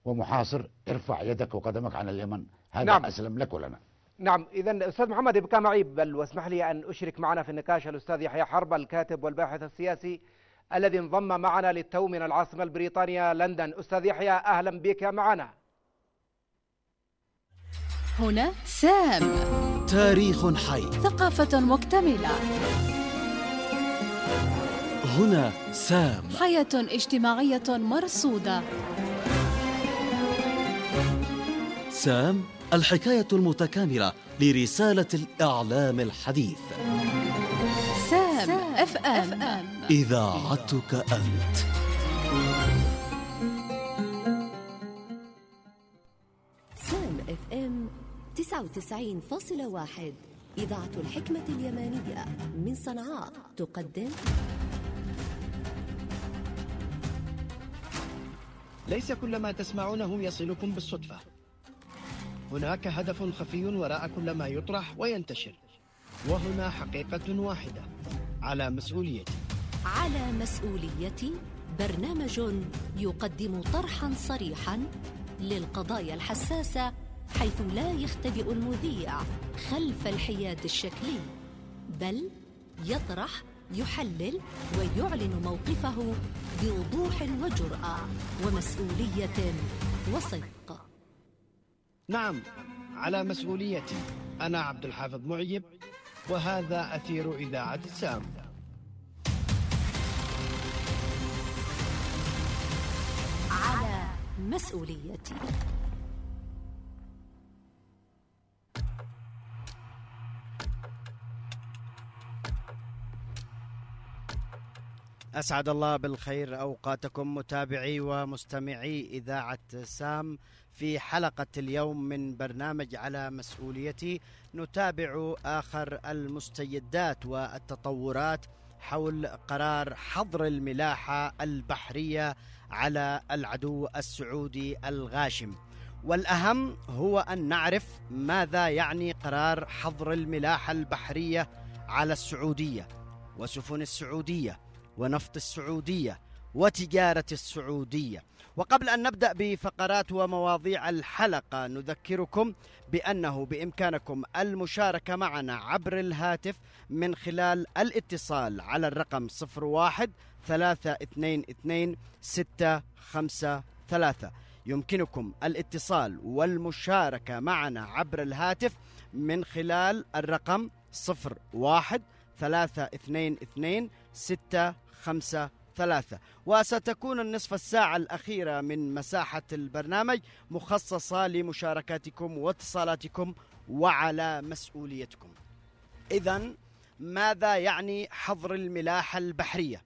ومحاصر، ارفع يدك وقدمك عن اليمن، هذا نعم. أسلم لك ولنا. نعم، إذا أستاذ محمد ابقى معي، بل واسمح لي أن أشرك معنا في النقاش الأستاذ يحيى حرب الكاتب والباحث السياسي الذي انضم معنا للتو من العاصمة البريطانية لندن. أستاذ يحيى أهلا بك معنا. هنا سام، تاريخ حي، ثقافة مكتملة. هنا سام، حياة اجتماعية مرصودة. سام، الحكاية المتكاملة لرسالة الإعلام الحديث. سام اف ام، إذاعتك أنت. سام اف ام 99.1، إذاعة الحكمة اليمانية من صنعاء، تقدم ليس كل ما تسمعونه يصلكم بالصدفة. هناك هدف خفي وراء كل ما يطرح وينتشر، وهنا حقيقة واحدة على مسؤوليتي. على مسؤوليتي، برنامج يقدم طرحا صريحا للقضايا الحساسة، حيث لا يختبئ المذيع خلف الحياد الشكلي، بل يطرح، يحلل ويعلن موقفه بوضوح وجرأة ومسؤولية وصدق. نعم، على مسؤوليتي. أنا عبد الحافظ معيب، وهذا أثير إذاعة سام. على مسؤوليتي. أسعد الله بالخير أوقاتكم متابعي ومستمعي إذاعة سام. في حلقة اليوم من برنامج على مسؤوليتي نتابع آخر المستجدات والتطورات حول قرار حظر الملاحة البحرية على العدو السعودي الغاشم. والأهم هو أن نعرف ماذا يعني قرار حظر الملاحة البحرية على السعودية وسفن السعودية ونفط السعودية وتجارة السعودية. وقبل أن نبدأ بفقرات ومواضيع الحلقة، نذكركم بأنه بإمكانكم المشاركة معنا عبر الهاتف من خلال الاتصال على الرقم 01-322-653. يمكنكم الاتصال والمشاركة معنا عبر الهاتف من خلال الرقم 01-322-653. وستكون النصف الساعة الأخيرة من مساحة البرنامج مخصصة لمشاركاتكم واتصالاتكم وعلى مسؤوليتكم. إذن ماذا يعني حظر الملاحة البحرية؟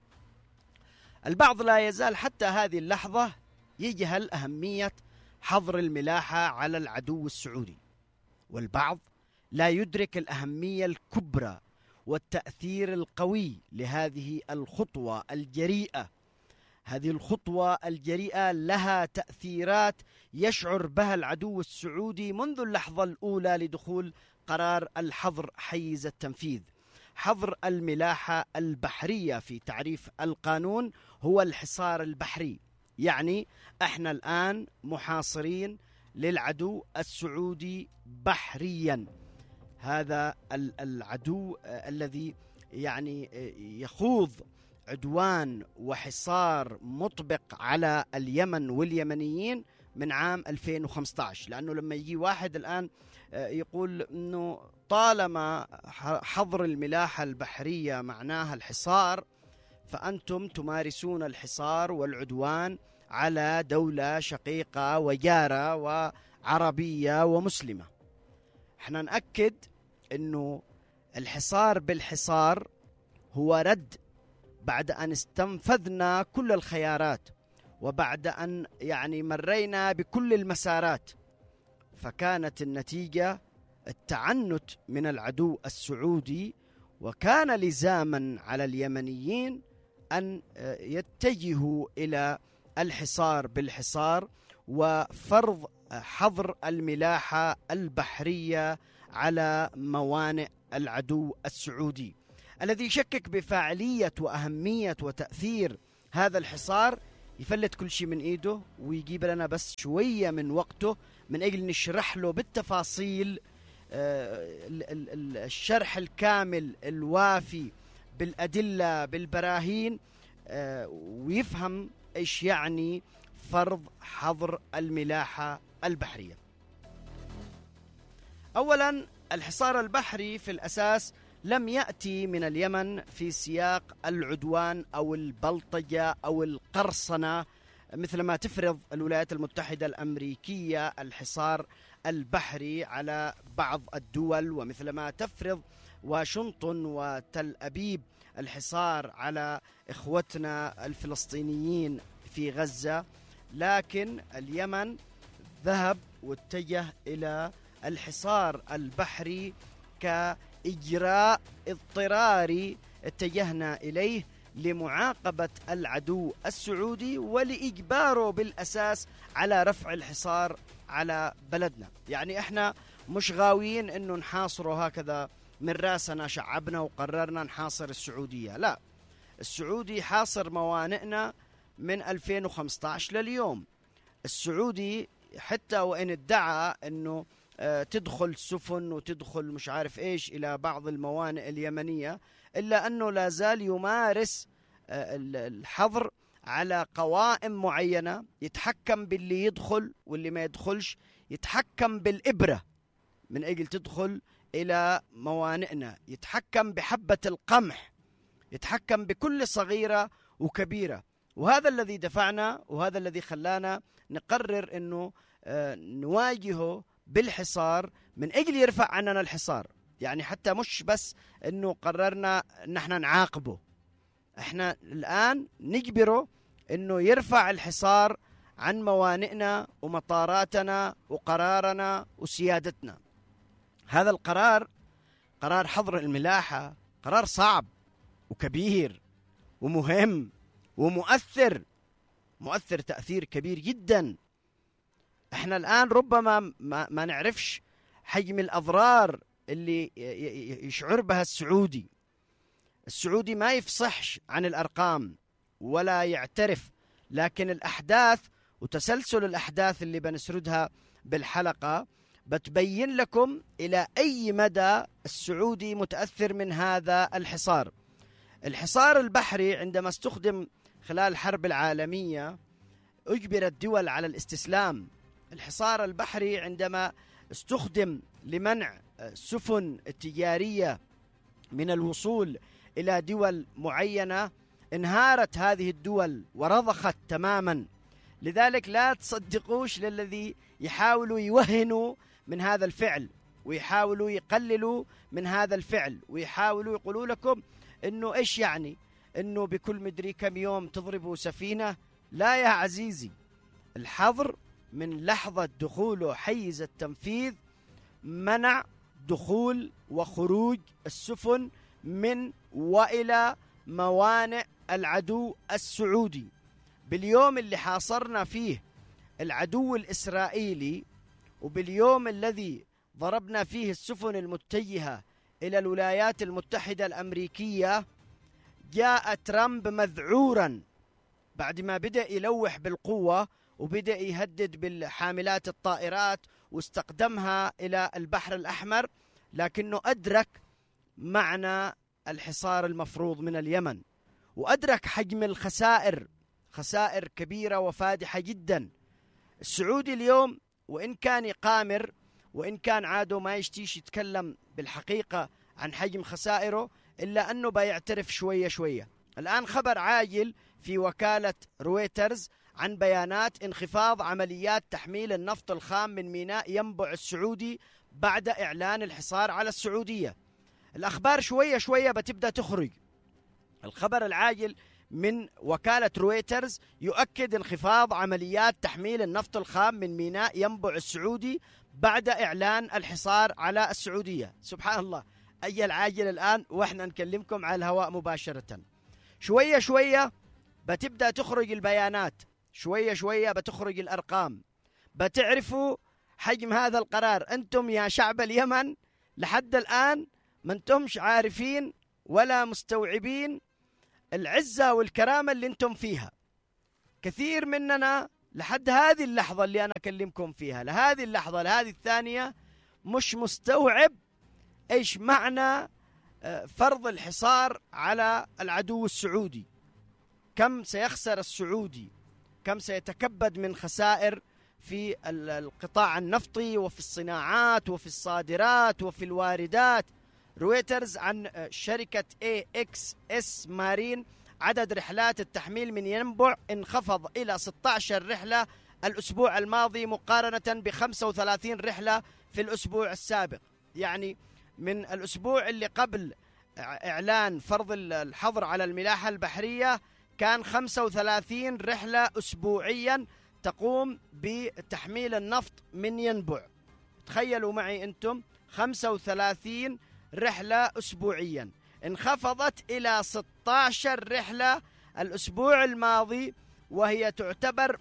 البعض لا يزال حتى هذه اللحظة يجهل أهمية حظر الملاحة على العدو السعودي، والبعض لا يدرك الأهمية الكبرى والتأثير القوي لهذه الخطوة الجريئة. هذه الخطوة الجريئة لها تأثيرات يشعر بها العدو السعودي منذ اللحظة الأولى لدخول قرار الحظر حيز التنفيذ. حظر الملاحة البحرية في تعريف القانون هو الحصار البحري، يعني احنا الآن محاصرين للعدو السعودي بحريا. هذا العدو الذي يعني يخوض عدوان وحصار مطبق على اليمن واليمنيين من عام 2015. لأنه لما يجي واحد الآن يقول أنه طالما حظر الملاحة البحرية معناها الحصار، فأنتم تمارسون الحصار والعدوان على دولة شقيقة وجارة وعربية ومسلمة. احنا نأكد أنه الحصار بالحصار هو رد بعد أن استنفذنا كل الخيارات، وبعد أن يعني مرينا بكل المسارات، فكانت النتيجة التعنت من العدو السعودي. وكان لزاما على اليمنيين أن يتجهوا إلى الحصار بالحصار وفرض حظر الملاحة البحرية على موانئ العدو السعودي. الذي يشكك بفاعلية وأهمية وتأثير هذا الحصار يفلت كل شيء من إيده ويجيب لنا بس شوية من وقته من أجل نشرح له بالتفاصيل الشرح الكامل الوافي بالأدلة بالبراهين، ويفهم إيش يعني فرض حظر الملاحة البحرية. أولا، الحصار البحري في الأساس لم يأتي من اليمن في سياق العدوان أو البلطجة أو القرصنة مثل ما تفرض الولايات المتحدة الأمريكية الحصار البحري على بعض الدول، ومثل ما تفرض واشنطن وتل أبيب الحصار على إخوتنا الفلسطينيين في غزة. لكن اليمن ذهب واتجه إلى الحصار البحري كإجراء اضطراري اتجهنا إليه لمعاقبة العدو السعودي ولإجباره بالأساس على رفع الحصار على بلدنا. يعني احنا مش غاويين انه نحاصره هكذا من راسنا شعبنا وقررنا نحاصر السعودية، لا، السعودي حاصر موانئنا من 2015 لليوم. السعودي حتى وإن ادعى أنه تدخل سفن وتدخل مش عارف إيش إلى بعض الموانئ اليمنية، إلا أنه لا زال يمارس الحظر على قوائم معينة، يتحكم باللي يدخل واللي ما يدخلش، يتحكم بالإبرة من أجل تدخل إلى موانئنا، يتحكم بحبة القمح، يتحكم بكل صغيرة وكبيرة. وهذا الذي دفعنا وهذا الذي خلانا نقرر أنه نواجهه بالحصار من أجل يرفع عننا الحصار. يعني حتى مش بس أنه قررنا نحن نعاقبه، احنا الآن نجبره أنه يرفع الحصار عن موانئنا ومطاراتنا وقرارنا وسيادتنا. هذا القرار، قرار حظر الملاحة، قرار صعب وكبير ومهم ومؤثر، مؤثر تأثير كبير جدا. احنا الآن ربما ما نعرفش حجم الأضرار اللي يشعر بها السعودي. السعودي ما يفصحش عن الأرقام ولا يعترف، لكن الأحداث وتسلسل الأحداث اللي بنسردها بالحلقة بتبين لكم إلى أي مدى السعودي متأثر من هذا الحصار. الحصار البحري عندما استخدم خلال الحرب العالمية أجبر الدول على الاستسلام. الحصار البحري عندما استخدم لمنع السفن التجارية من الوصول إلى دول معينة، انهارت هذه الدول ورضخت تماما. لذلك لا تصدقوش للذي يحاولوا يوهنوا من هذا الفعل ويحاولوا يقللوا من هذا الفعل ويحاولوا يقولوا لكم انه ايش يعني انه بكل مدري كم يوم تضربوا سفينة. لا يا عزيزي، الحظر من لحظة دخوله حيز التنفيذ منع دخول وخروج السفن من وإلى موانئ العدو السعودي. باليوم اللي حاصرنا فيه العدو الإسرائيلي وباليوم الذي ضربنا فيه السفن المتجهة إلى الولايات المتحدة الأمريكية، جاء ترامب مذعورا بعد ما بدأ يلوح بالقوة وبدأ يهدد بالحاملات الطائرات واستقدمها إلى البحر الأحمر، لكنه أدرك معنى الحصار المفروض من اليمن وأدرك حجم الخسائر، خسائر كبيرة وفادحة جدا. السعودي اليوم وإن كان يقامر وإن كان عاده ما يشتيش يتكلم بالحقيقة عن حجم خسائره، إلا أنه بيعترف شوية شوية. الآن خبر عاجل في وكالة رويترز عن بيانات انخفاض عمليات تحميل النفط الخام من ميناء ينبع السعودي بعد إعلان الحصار على السعودية. الأخبار شوية شوية بتبدأ تخرج. الخبر العاجل من وكالة رويترز يؤكد انخفاض عمليات تحميل النفط الخام من ميناء ينبع السعودي بعد إعلان الحصار على السعودية. سبحان الله، أي العاجل الآن وإحنا نكلمكم على الهواء مباشرة. شوية شوية بتبدأ تخرج البيانات، شوية شوية بتخرج الأرقام، بتعرفوا حجم هذا القرار. أنتم يا شعب اليمن لحد الآن ما أنتمش عارفين ولا مستوعبين العزة والكرامة اللي أنتم فيها. كثير مننا لحد هذه اللحظة اللي أنا أكلمكم فيها، لهذه اللحظة لهذه الثانية، مش مستوعب إيش معنى فرض الحصار على العدو السعودي. كم سيخسر السعودي، كم سيتكبد من خسائر في القطاع النفطي وفي الصناعات وفي الصادرات وفي الواردات. رويترز عن شركة AXS مارين، عدد رحلات التحميل من ينبع انخفض إلى 16 رحلة الأسبوع الماضي مقارنة ب35 رحلة في الأسبوع السابق. يعني من الأسبوع اللي قبل إعلان فرض الحظر على الملاحة البحرية كان 35 رحلة أسبوعيا تقوم بتحميل النفط من ينبع. تخيلوا معي أنتم 35 رحلة أسبوعيا، انخفضت إلى 16 رحلة الأسبوع الماضي، وهي تعتبر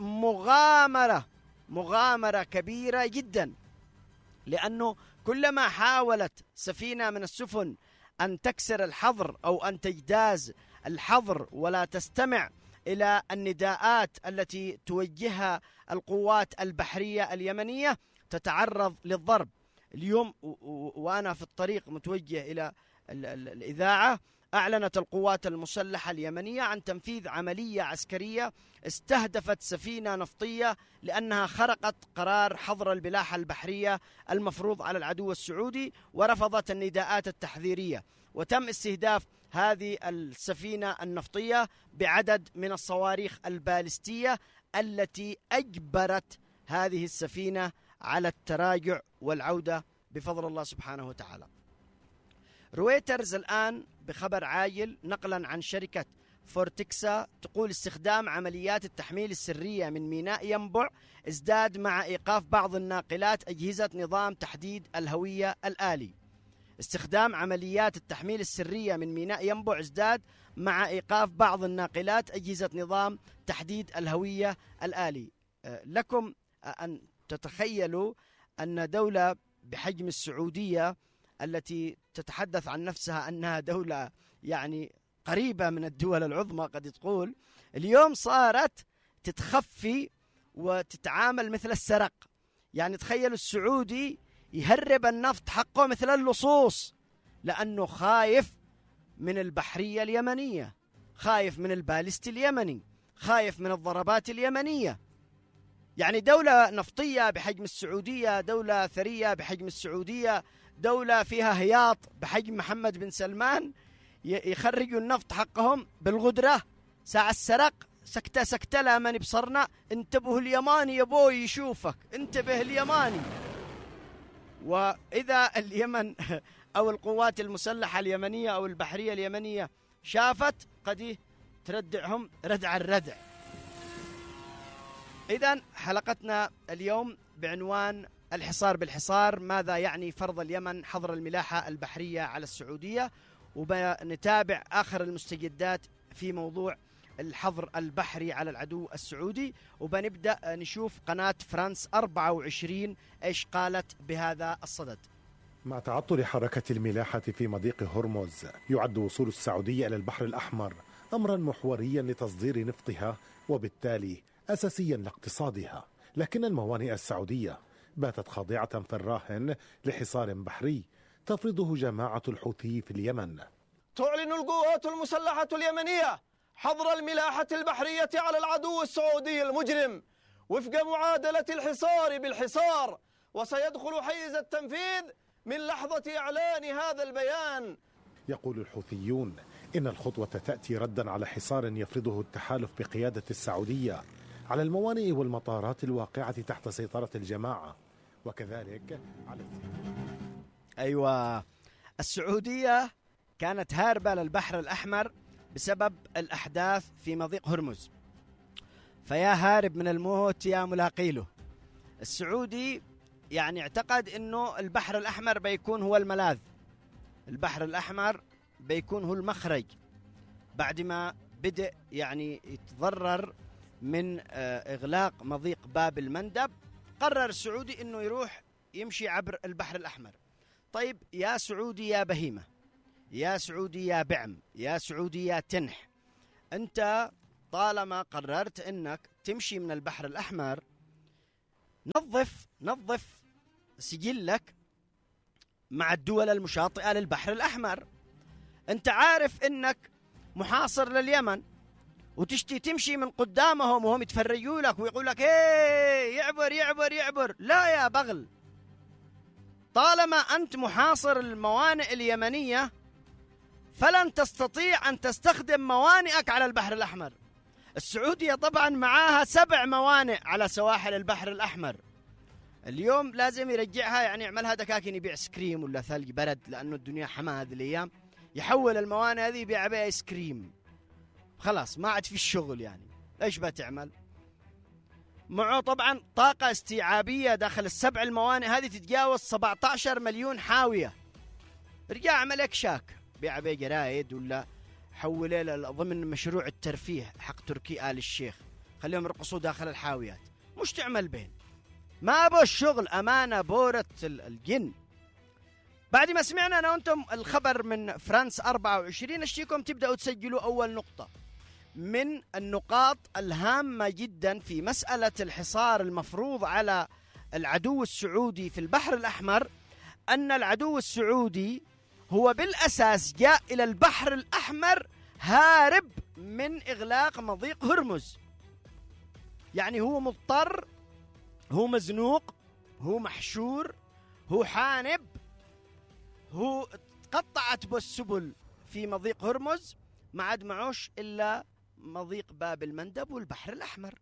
مغامرة كبيرة جدا، لأنه كلما حاولت سفينة من السفن أن تكسر الحظر أو أن تجتاز الحظر ولا تستمع إلى النداءات التي توجهها القوات البحرية اليمنية تتعرض للضرب. اليوم وأنا في الطريق متوجه إلى الإذاعة، أعلنت القوات المسلحة اليمنية عن تنفيذ عملية عسكرية استهدفت سفينة نفطية لأنها خرقت قرار حظر الملاحة البحرية المفروض على العدو السعودي ورفضت النداءات التحذيرية، وتم استهداف هذه السفينة النفطية بعدد من الصواريخ البالستية التي أجبرت هذه السفينة على التراجع والعودة بفضل الله سبحانه وتعالى. رويترز الآن بخبر عاجل نقلا عن شركة فورتكسا تقول استخدام عمليات التحميل السرية من ميناء ينبع ازداد مع إيقاف بعض الناقلات أجهزة نظام تحديد الهوية الآلي. استخدام عمليات التحميل السرية من ميناء ينبع ازداد مع إيقاف بعض الناقلات أجهزة نظام تحديد الهوية الآلي. لكم أن تتخيلوا أن دولة بحجم السعودية التي تتحدث عن نفسها أنها دولة يعني قريبة من الدول العظمى قد تقول، اليوم صارت تتخفي وتتعامل مثل السرق. يعني تخيلوا السعودي يهرب النفط حقه مثل اللصوص، لأنه خايف من البحرية اليمنية، خايف من البالستي اليمني، خايف من الضربات اليمنية. يعني دولة نفطية بحجم السعودية، دولة ثرية بحجم السعودية، دولة فيها هياط بحجم محمد بن سلمان، يخرجوا النفط حقهم بالغدرة. ساعة السرق سكتة لا من بصرنا، انتبهوا اليماني يا بوي يشوفك، انتبه اليماني. وإذا اليمن أو القوات المسلحة اليمنية أو البحرية اليمنية شافت قد تردعهم ردع الردع. إذن حلقتنا اليوم بعنوان الحصار بالحصار، ماذا يعني فرض اليمن حظر الملاحة البحرية على السعودية، وبنتابع آخر المستجدات في موضوع الحظر البحري على العدو السعودي، وبنبدأ نشوف قناة فرانس 24 إيش قالت بهذا الصدد. مع تعطل حركة الملاحة في مضيق هرمز، يعد وصول السعودية إلى البحر الأحمر أمرا محوريا لتصدير نفطها وبالتالي أساسيا لاقتصادها، لكن الموانئ السعودية باتت خاضعة في الراهن لحصار بحري تفرضه جماعة الحوثي في اليمن. تعلن القوات المسلحة اليمنية حظر الملاحة البحرية على العدو السعودي المجرم وفق معادلة الحصار بالحصار، وسيدخل حيز التنفيذ من لحظة إعلان هذا البيان. يقول الحوثيون إن الخطوة تأتي ردا على حصار يفرضه التحالف بقيادة السعودية على الموانئ والمطارات الواقعة تحت سيطرة الجماعة، وكذلك على أيوة، السعودية كانت هاربة للبحر الأحمر بسبب الأحداث في مضيق هرمز، فيا هارب من الموت يا ملاقي له. السعودي يعني اعتقد أنه البحر الأحمر بيكون هو الملاذ، البحر الأحمر بيكون هو المخرج، بعد ما بدأ يعني يتضرر من إغلاق مضيق باب المندب. قرر السعودي أنه يروح يمشي عبر البحر الأحمر. طيب يا سعودي يا بهيمة، يا سعودي يا بعم، يا سعودي يا تنح، أنت طالما قررت أنك تمشي من البحر الأحمر، نظف سجلك مع الدول المشاطئة للبحر الأحمر. أنت عارف أنك محاصر لليمن وتشتي تمشي من قدامهم وهم يتفرجوا لك ويقول لك ايه يعبر يعبر يعبر. لا يا بغل، طالما أنت محاصر الموانئ اليمنية فلن تستطيع أن تستخدم موانئك على البحر الأحمر. السعودية طبعا معاها 7 موانئ على سواحل البحر الأحمر. اليوم لازم يرجعها، يعني يعملها دكاكين، يبيع سكريم ولا ثلج برد، لأنه الدنيا حما هذه الأيام، يحول الموانئ هذه يبيع بها ايس كريم. خلاص ما عاد في الشغل، يعني ايش بتعمل؟ معه طبعا طاقة استيعابية داخل ال7 الموانئ هذه تتجاوز 17 مليون حاوية. رجع عمل لك شاك، بيع بيه جرايد ولا حوله ضمن مشروع الترفيه حق تركي آل الشيخ، خليهم يرقصوا داخل الحاويات، مش تعمل بين. ما أبو الشغل أمانة بورة الجن. بعد ما سمعنا أنا وأنتم الخبر من فرانس 24، أشتيكم تبدأوا تسجلوا أول نقطة من النقاط الهامة جدا في مسألة الحصار المفروض على العدو السعودي في البحر الأحمر. أن العدو السعودي هو بالأساس جاء إلى البحر الأحمر هارب من إغلاق مضيق هرمز، يعني هو مضطر، هو مزنوق، هو محشور، هو حانب، هو تقطعت بالسبل في مضيق هرمز، ما عاد معوش إلا مضيق باب المندب والبحر الأحمر.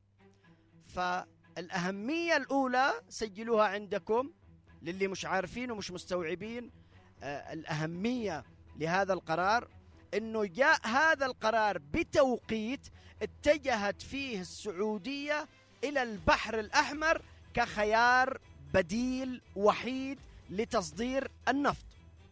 فالأهمية الأولى سجلوها عندكم للي مش عارفين ومش مستوعبين الأهمية لهذا القرار، أنه جاء هذا القرار بتوقيت اتجهت فيه السعودية إلى البحر الأحمر كخيار بديل وحيد لتصدير النفط.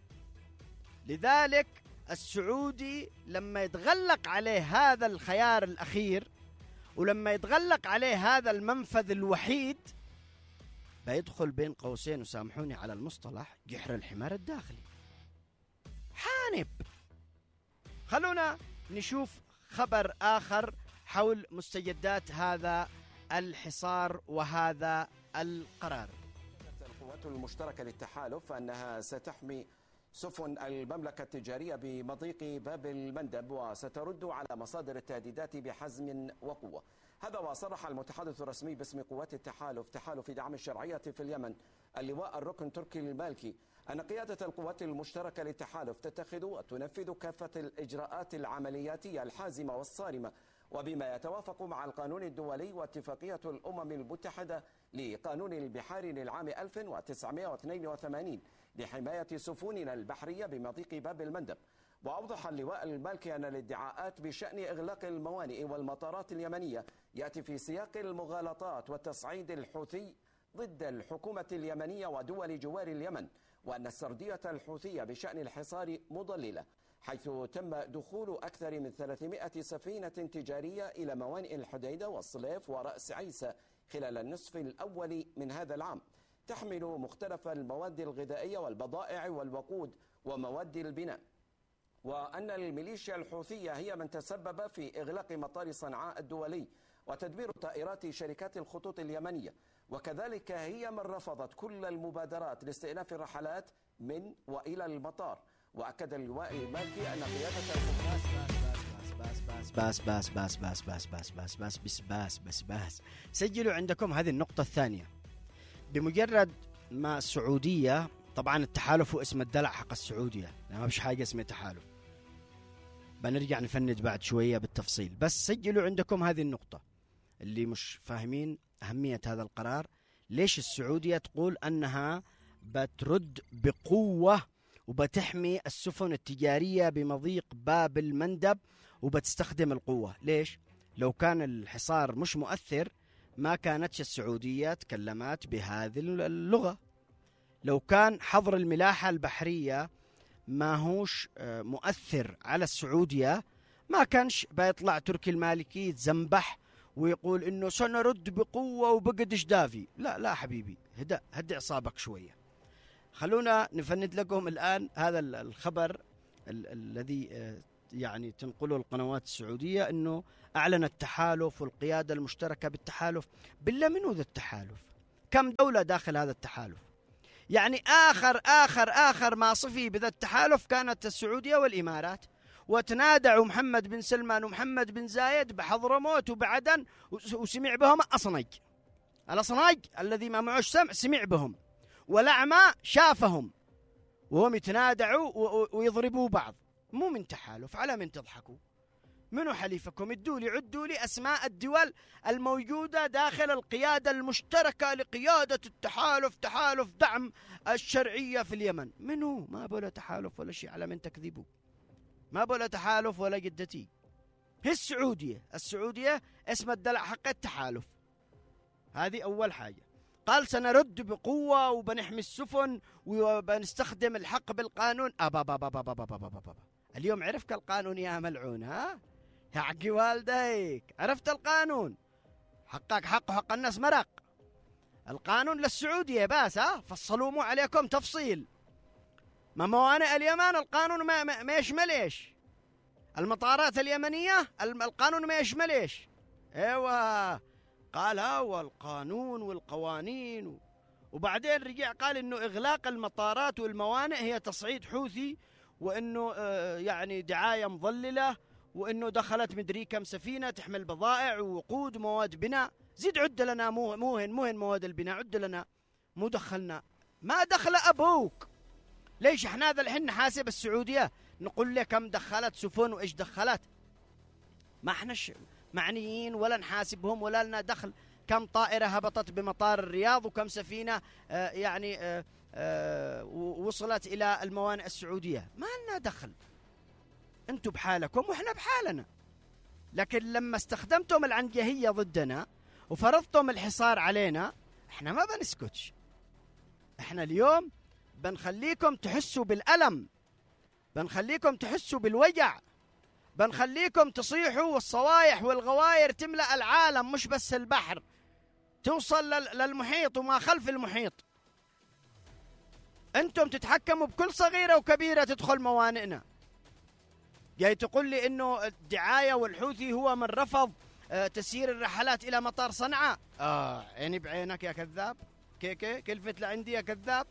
لذلك السعودي لما يتغلق عليه هذا الخيار الأخير ولما يتغلق عليه هذا المنفذ الوحيد بيدخل بين قوسين، وسامحوني على المصطلح، جحر الحمار الداخلي، حانب. خلونا نشوف خبر آخر حول مستجدات هذا الحصار وهذا القرار. القوات المشتركة للتحالف أنها ستحمي سفن المملكة التجارية بمضيق باب المندب وسترد على مصادر التهديدات بحزم وقوة. هذا وصرح المتحدث الرسمي باسم قوات التحالف تحالف دعم الشرعية في اليمن اللواء الركن تركي المالكي أن قيادة القوات المشتركة للتحالف تتخذ وتنفذ كافة الإجراءات العملياتية الحازمة والصارمة وبما يتوافق مع القانون الدولي واتفاقية الأمم المتحدة لقانون البحار للعام 1982 لحماية سفننا البحرية بمضيق باب المندب. وأوضح اللواء المالكي أن الادعاءات بشأن إغلاق الموانئ والمطارات اليمنية يأتي في سياق المغالطات والتصعيد الحوثي ضد الحكومة اليمنية ودول جوار اليمن، وأن السردية الحوثية بشأن الحصار مضللة، حيث تم دخول أكثر من 300 سفينة تجارية إلى موانئ الحديدة والصليف ورأس عيسى خلال النصف الأول من هذا العام، تحمل مختلف المواد الغذائية والبضائع والوقود ومواد البناء. وأن الميليشيا الحوثية هي من تسبب في إغلاق مطار صنعاء الدولي وتدمير طائرات شركات الخطوط اليمنية، وكذلك هي من رفضت كل المبادرات لاستئناف الرحلات من وإلى المطار. وأكد اللواء المالكي أن قيادة بس سجلوا عندكم هذه النقطة الثانية. بمجرد ما السعودية، طبعا التحالف هو اسم الدلع حق السعودية، ما فيش حاجة اسمها تحالف، بنرجع نفند بعد شوية بالتفصيل، بس سجلوا عندكم هذه النقطة اللي مش فاهمين أهمية هذا القرار. ليش السعودية تقول أنها بترد بقوة وبتحمي السفن التجارية بمضيق باب المندب وبتستخدم القوة؟ ليش؟ لو كان الحصار مش مؤثر ما كانتش السعودية تكلمت بهذه اللغة. لو كان حظر الملاحة البحرية ما هوش مؤثر على السعودية ما كانش بيطلع تركي المالكي يتزنبح ويقول إنه سنرد بقوة وبقدش دافي. لا حبيبي، هدي أعصابك شوية. خلونا نفند لكم الآن هذا الخبر الذي يعني تنقله القنوات السعودية أنه أعلن التحالف والقيادة المشتركة بالتحالف. بالله منو ذا التحالف؟ كم دولة داخل هذا التحالف؟ يعني آخر ما صفي بذا التحالف كانت السعودية والإمارات، وتنادعوا محمد بن سلمان ومحمد بن زايد بحضرموت وبعدن، وسمع بهم الأصناج الذي ما معوش سمع سمع بهم، والأعمى شافهم وهم يتنادعوا ويضربوا بعض. مو من تحالف، على من تضحكوا؟ منو حليفكم؟ عدوا لي أسماء الدول الموجودة داخل القيادة المشتركة لقيادة التحالف، تحالف دعم الشرعية في اليمن. منو؟ ما بولا تحالف ولا شيء، على من تكذبوا؟ ما بولا تحالف ولا جدتي. هي السعودية اسم الدلع حق التحالف. هذه أول حاجة. قال سنرد بقوة وبنحمي السفن وبنستخدم الحق بالقانون. أبا اليوم عرفت القانون يا ملعون؟ ها يا حقي والديك، عرفت القانون؟ حقك حق وحق الناس مرق. القانون للسعودية بس، فصلوا مو عليكم تفصيل. ما موانئ اليمن القانون ما يشمل ايش؟ المطارات اليمنية القانون ما يشمل ايش؟ ايوه، قال هو القانون والقوانين وبعدين رجع قال انه اغلاق المطارات والموانئ هي تصعيد حوثي، وانه يعني دعاية مضللة، وانه دخلت مدري كم سفينة تحمل بضائع ووقود ومواد بناء. زيد عد لنا موهن مواد البناء، عد لنا. مو دخلنا، ما دخل ابوك. ليش احنا ذا الحين نحاسب السعودية نقول لك كم دخلت سفن وايش دخلت؟ ما احنا معنيين ولا نحاسبهم ولا لنا دخل. كم طائرة هبطت بمطار الرياض وكم سفينة وصلت إلى الموانئ السعودية؟ ما لنا دخل. أنتم بحالكم وإحنا بحالنا. لكن لما استخدمتم العنجهية ضدنا وفرضتم الحصار علينا، إحنا ما بنسكتش. إحنا اليوم بنخليكم تحسوا بالألم، بنخليكم تحسوا بالوجع، بنخليكم تصيحوا والصوايح والغواير تملأ العالم، مش بس البحر، توصل للمحيط وما خلف المحيط. أنتم تتحكموا بكل صغيرة وكبيرة تدخل موانئنا. جاي تقول لي إنه الدعاية والحوثي هو من رفض تسيير الرحلات إلى مطار صنعاء. عيني بعينك يا كذاب. كلفت لعندي يا كذاب.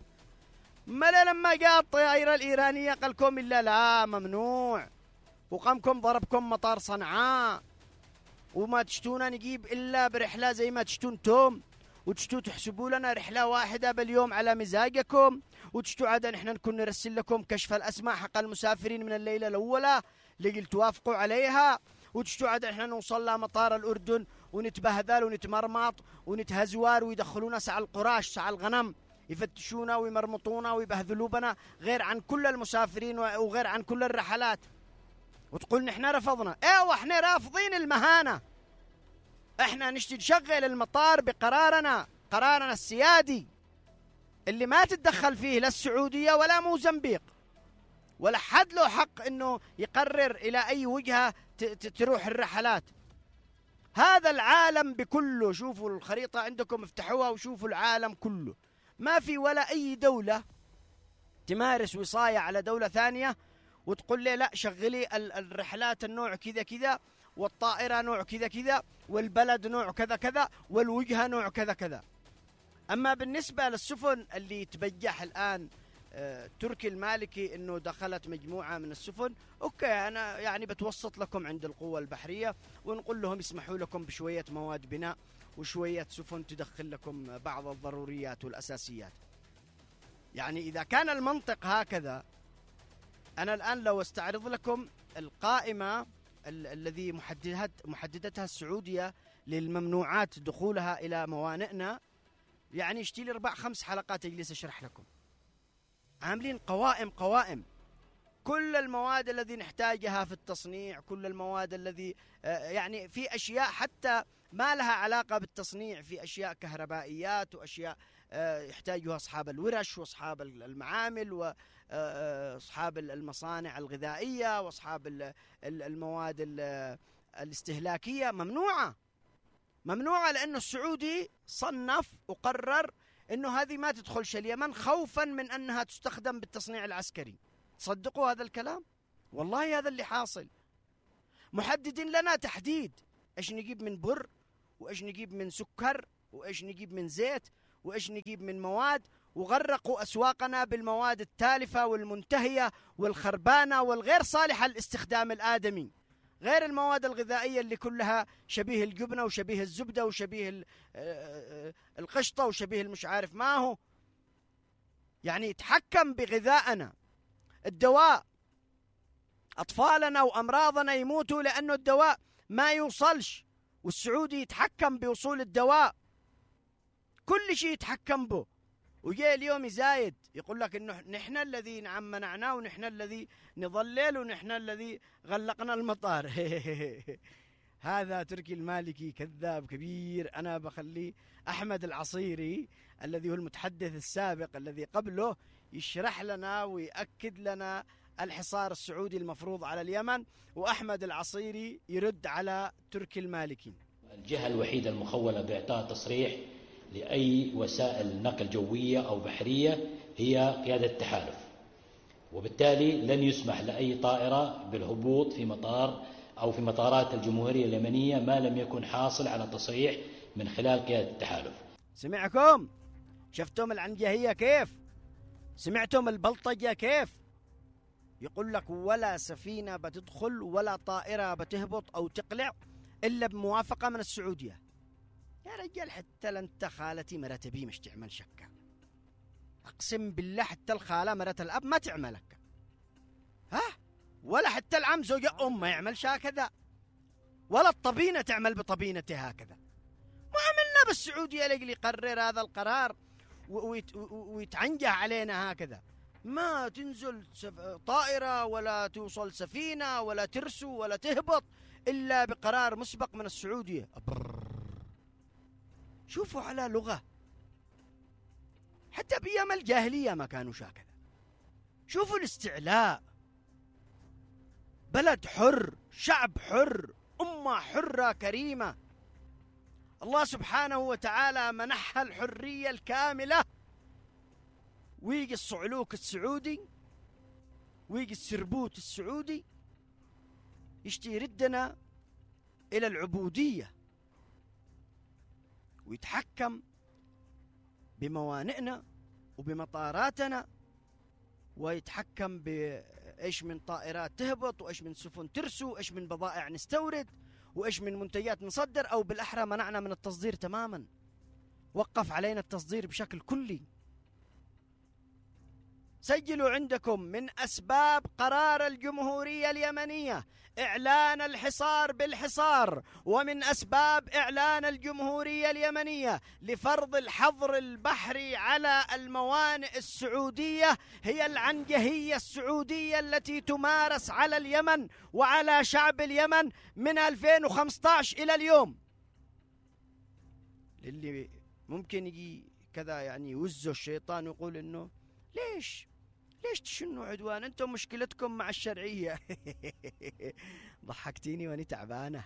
ملا لما جاء الطائرة الإيرانية قال لكم إلا لا ممنوع، وقامكم ضربكم مطار صنعاء، وما تشتونا نجيب إلا برحلة زي ما تشتون توم، وتشتو تحسبوا لنا رحلة واحدة باليوم على مزاجكم، وتشتو عادة نحن نكون نرسل لكم كشف الأسماء حق المسافرين من الليلة الأولى اللي توافقوا عليها، وتشتو عادة نحن نوصل لمطار الأردن ونتبهذل ونتمرمط ونتهزوار ويدخلونا سع القراش سع الغنم، يفتشونا ويمرمطونا ويبهذلوا بنا غير عن كل المسافرين وغير عن كل الرحلات، وتقول نحن رفضنا. ايوه احنا رافضين المهانة. احنا نشتي نشغل المطار بقرارنا، قرارنا السيادي اللي ما تتدخل فيه لا السعودية ولا موزمبيق ولا حد له حق انه يقرر الى اي وجهة تروح الرحلات. هذا العالم بكله، شوفوا الخريطة عندكم افتحوها وشوفوا العالم كله، ما في ولا اي دولة تمارس وصاية على دولة ثانية وتقول لي لا شغلي الرحلات النوع كذا كذا، والطائرة نوع كذا كذا، والبلد نوع كذا كذا، والوجهة نوع كذا كذا. أما بالنسبة للسفن اللي تبجح الآن تركي المالكي إنه دخلت مجموعة من السفن، أوكي أنا يعني بتوسط لكم عند القوة البحرية ونقول لهم يسمحوا لكم بشوية مواد بناء وشوية سفن تدخل لكم بعض الضروريات والأساسيات. يعني إذا كان المنطق هكذا، أنا الآن لو استعرض لكم القائمة الذي محددتها السعودية للممنوعات دخولها إلى موانئنا، يعني يشتي لي 4-5 حلقات أجلس أشرح لكم. عاملين قوائم كل المواد الذي نحتاجها في التصنيع، كل المواد الذي يعني في أشياء حتى ما لها علاقة بالتصنيع، في أشياء كهربائيات وأشياء يحتاجها أصحاب الورش وأصحاب المعامل وأصحاب المصانع الغذائية وأصحاب المواد الاستهلاكية. ممنوعة لأنه السعودي صنف وقرر أنه هذه ما تدخلش اليمن خوفا من أنها تستخدم بالتصنيع العسكري. تصدقوا هذا الكلام؟ والله هذا اللي حاصل. محددين لنا تحديد ايش نجيب من بر، وايش نجيب من سكر، وايش نجيب من زيت، وايش نجيب من مواد، وغرقوا أسواقنا بالمواد التالفة والمنتهية والخربانة والغير صالحة للاستخدام الآدمي، غير المواد الغذائية اللي كلها شبيه الجبنة وشبيه الزبدة وشبيه القشطة وشبيه المش عارف ما هو. يعني يتحكم بغذائنا. الدواء، أطفالنا وأمراضنا يموتوا لأنه الدواء ما يوصلش، والسعودي يتحكم بوصول الدواء، كل شيء يتحكم به. وجاء اليوم يزايد يقول لك انه نحن الذي منعناه، ونحن الذي نضلل، ونحن الذي غلقنا المطار. هذا تركي المالكي كذاب كبير. انا بخلي احمد العصيري الذي هو المتحدث السابق الذي قبله يشرح لنا ويأكد لنا الحصار السعودي المفروض على اليمن، واحمد العصيري يرد على تركي المالكي. الجهة الوحيدة المخولة بإعطاء تصريح لأي وسائل نقل جوية أو بحرية هي قيادة التحالف، وبالتالي لن يسمح لأي طائرة بالهبوط في مطار أو في مطارات الجمهورية اليمنية ما لم يكن حاصل على تصريح من خلال قيادة التحالف. سمعكم؟ شفتم العنجهية كيف؟ سمعتم البلطجة كيف؟ يقول لك ولا سفينة بتدخل ولا طائرة بتهبط أو تقلع إلا بموافقة من السعودية. يا رجال حتى لانت خالتي مرت بي مش تعمل شكا، اقسم بالله حتى الخاله مرت الاب ما تعملك، ها؟ ولا حتى العم زوج ام ما يعملش هكذا، ولا الطبينه تعمل بطبينتها هكذا. ما عملنا بالسعوديه اللي يقرر هذا القرار ويتعنجه علينا هكذا. ما تنزل طائره ولا توصل سفينه ولا ترسو ولا تهبط الا بقرار مسبق من السعوديه. شوفوا على لغة، حتى بأيام الجاهلية ما كانوا هكذا. شوفوا الاستعلاء. بلد حر، شعب حر، أمة حرة كريمة، الله سبحانه وتعالى منحها الحرية الكاملة، ويجي الصعلوك السعودي ويجي السربوت السعودي يشتي يردنا إلى العبودية ويتحكم بموانئنا وبمطاراتنا، ويتحكم بإيش من طائرات تهبط، وإيش من سفن ترسو، وإيش من بضائع نستورد، وإيش من منتجات نصدر، أو بالأحرى منعنا من التصدير تماما، وقف علينا التصدير بشكل كلي. سجلوا عندكم من أسباب قرار الجمهورية اليمنية إعلان الحصار بالحصار، ومن أسباب إعلان الجمهورية اليمنية لفرض الحظر البحري على الموانئ السعودية هي العنجهية السعودية التي تمارس على اليمن وعلى شعب اليمن من 2015 إلى اليوم. للي ممكن يجي كذا يعني يوزه الشيطان ويقول إنه ليش تشنوا عدوان؟ أنتم مشكلتكم مع الشرعية. ضحكتيني وأني تعبانة.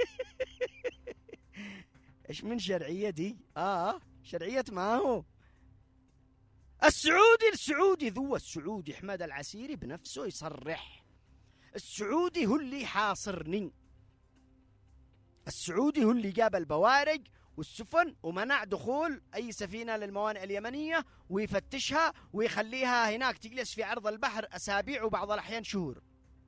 إيش من شرعية دي؟ شرعية ما هو السعودي ذو السعودي أحمد العسيري بنفسه يصرح السعودي هو اللي حاصرني، السعودي هو اللي جاب البوارج والسفن ومنع دخول أي سفينة للموانئ اليمنية ويفتشها ويخليها هناك تجلس في عرض البحر أسابيع وبعض الأحيان شهور.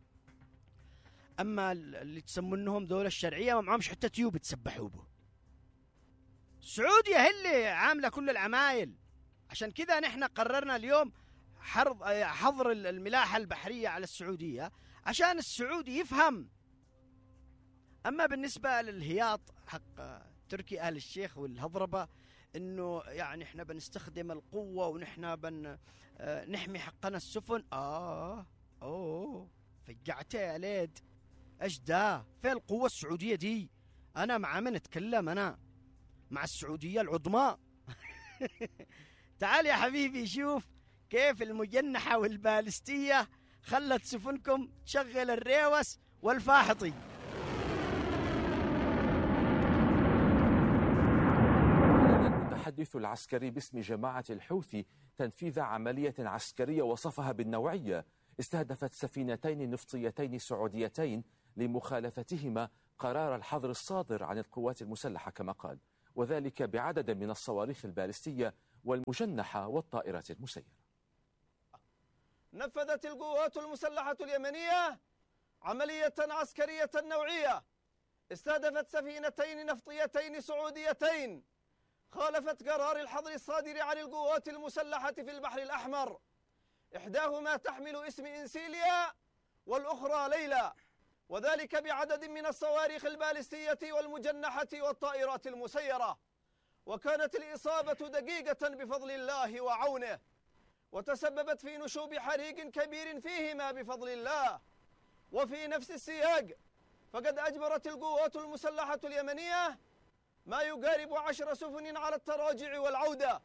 أما اللي تسمونهم ذول الشرعية ما معهمش حتى تيوب تسبحوا به. السعودية هي اللي عاملة كل العمايل. عشان كذا نحن قررنا اليوم حظر الملاحة البحرية على السعودية عشان السعودي يفهم. أما بالنسبة للهياط حق تركي آل الشيخ والهضربة إنه يعني إحنا بنستخدم القوة ونحن نحمي حقنا السفن. فجعت يا ليد. إيش ده؟ فين القوة السعودية دي؟ أنا مع من أتكلم؟ أنا مع السعودية العظمى. تعال يا حبيبي شوف كيف المجنحة والبالستية خلت سفنكم تشغل الريوس والفاحطي. المتحدث العسكري باسم جماعة الحوثي تنفيذ عملية عسكرية وصفها بالنوعية استهدفت سفينتين نفطيتين سعوديتين لمخالفتهما قرار الحظر الصادر عن القوات المسلحة كما قال، وذلك بعدد من الصواريخ البالستية والمجنحة والطائرات المسيرة. نفذت القوات المسلحة اليمنية عملية عسكرية نوعية استهدفت سفينتين نفطيتين سعوديتين خالفت قرار الحظر الصادر عن القوات المسلحة في البحر الأحمر، إحداهما تحمل اسم إنسيليا والأخرى ليلى، وذلك بعدد من الصواريخ البالستية والمجنحة والطائرات المسيرة. وكانت الإصابة دقيقة بفضل الله وعونه، وتسببت في نشوب حريق كبير فيهما بفضل الله. وفي نفس السياق فقد أجبرت القوات المسلحة اليمنية ما يقارب 10 سفن على التراجع والعودة.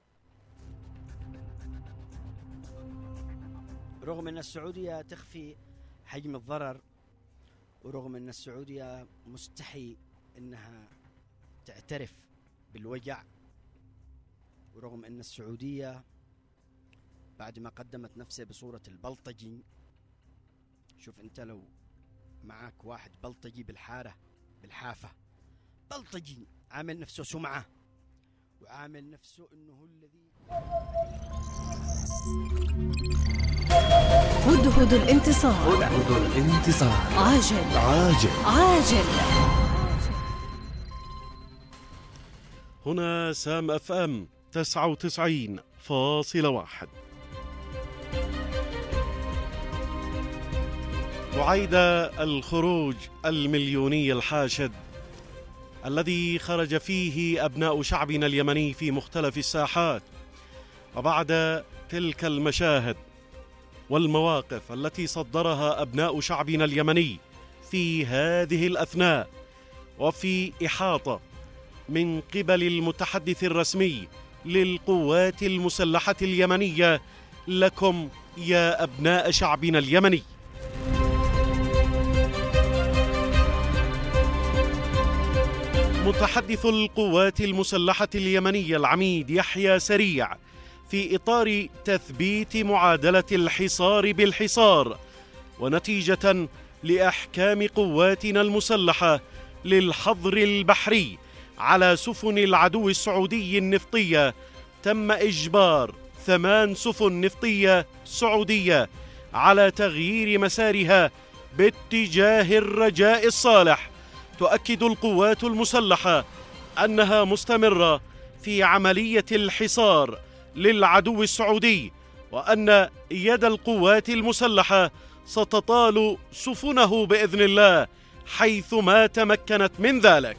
رغم أن السعودية تخفي حجم الضرر، ورغم أن السعودية مستحي أنها تعترف بالوجع، ورغم أن السعودية بعد ما قدمت نفسها بصورة البلطجي، شوف أنت لو معك واحد بلطجي بالحافة بلطجي عامل نفسه سمعة وعامل نفسه أنه الذي هدهد الانتصار. هدهد الانتصار. عاجل عاجل عاجل. هنا سام اف ام 99.1. وعيد الخروج المليوني الحاشد الذي خرج فيه أبناء شعبنا اليمني في مختلف الساحات، وبعد تلك المشاهد والمواقف التي صدرها أبناء شعبنا اليمني في هذه الأثناء، وفي إحاطة من قبل المتحدث الرسمي للقوات المسلحة اليمنية لكم يا أبناء شعبنا اليمني. متحدث القوات المسلحة اليمنية العميد يحيى سريع في إطار تثبيت معادلة الحصار بالحصار، ونتيجة لإحكام قواتنا المسلحة للحظر البحري على سفن العدو السعودي النفطية، تم إجبار 8 سفن نفطية سعودية على تغيير مسارها باتجاه الرجاء الصالح. تؤكد القوات المسلحة أنها مستمرة في عملية الحصار للعدو السعودي، وأن يد القوات المسلحة ستطال سفنه بإذن الله حيثما تمكنت من ذلك.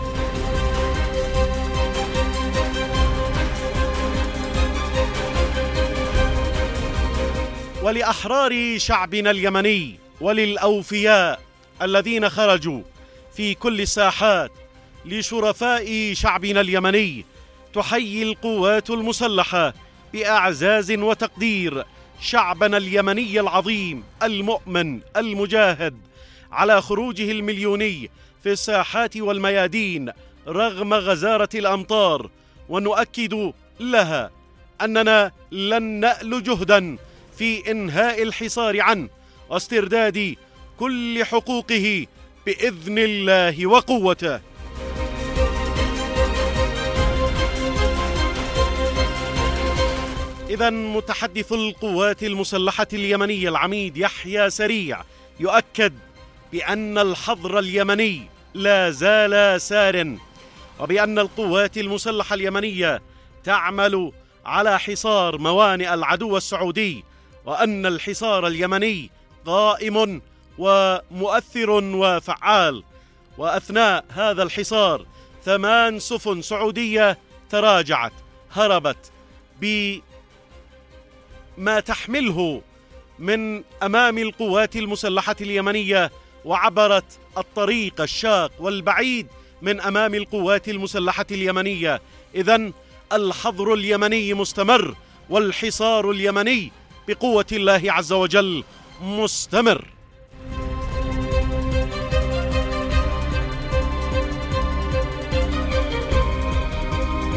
ولأحرار شعبنا اليمني وللأوفياء الذين خرجوا في كل الساحات، لشرفاء شعبنا اليمني، تحيي القوات المسلحة بأعزاز وتقدير شعبنا اليمني العظيم المؤمن المجاهد على خروجه المليوني في الساحات والميادين رغم غزارة الأمطار، ونؤكد لها أننا لن نأل جهدا في إنهاء الحصار عنه واسترداد كل حقوقه بإذن الله وقوته. إذن متحدث القوات المسلحة اليمنية العميد يحيى سريع يؤكد بأن الحظر اليمني لا زال سار، وبأن القوات المسلحة اليمنية تعمل على حصار موانئ العدو السعودي، وأن الحصار اليمني قائم ومؤثر وفعال. وأثناء هذا الحصار 8 سفن سعودية تراجعت، هربت بما تحمله من أمام القوات المسلحة اليمنية، وعبرت الطريق الشاق والبعيد من أمام القوات المسلحة اليمنية. إذن الحظر اليمني مستمر، والحصار اليمني بقوة الله عز وجل مستمر.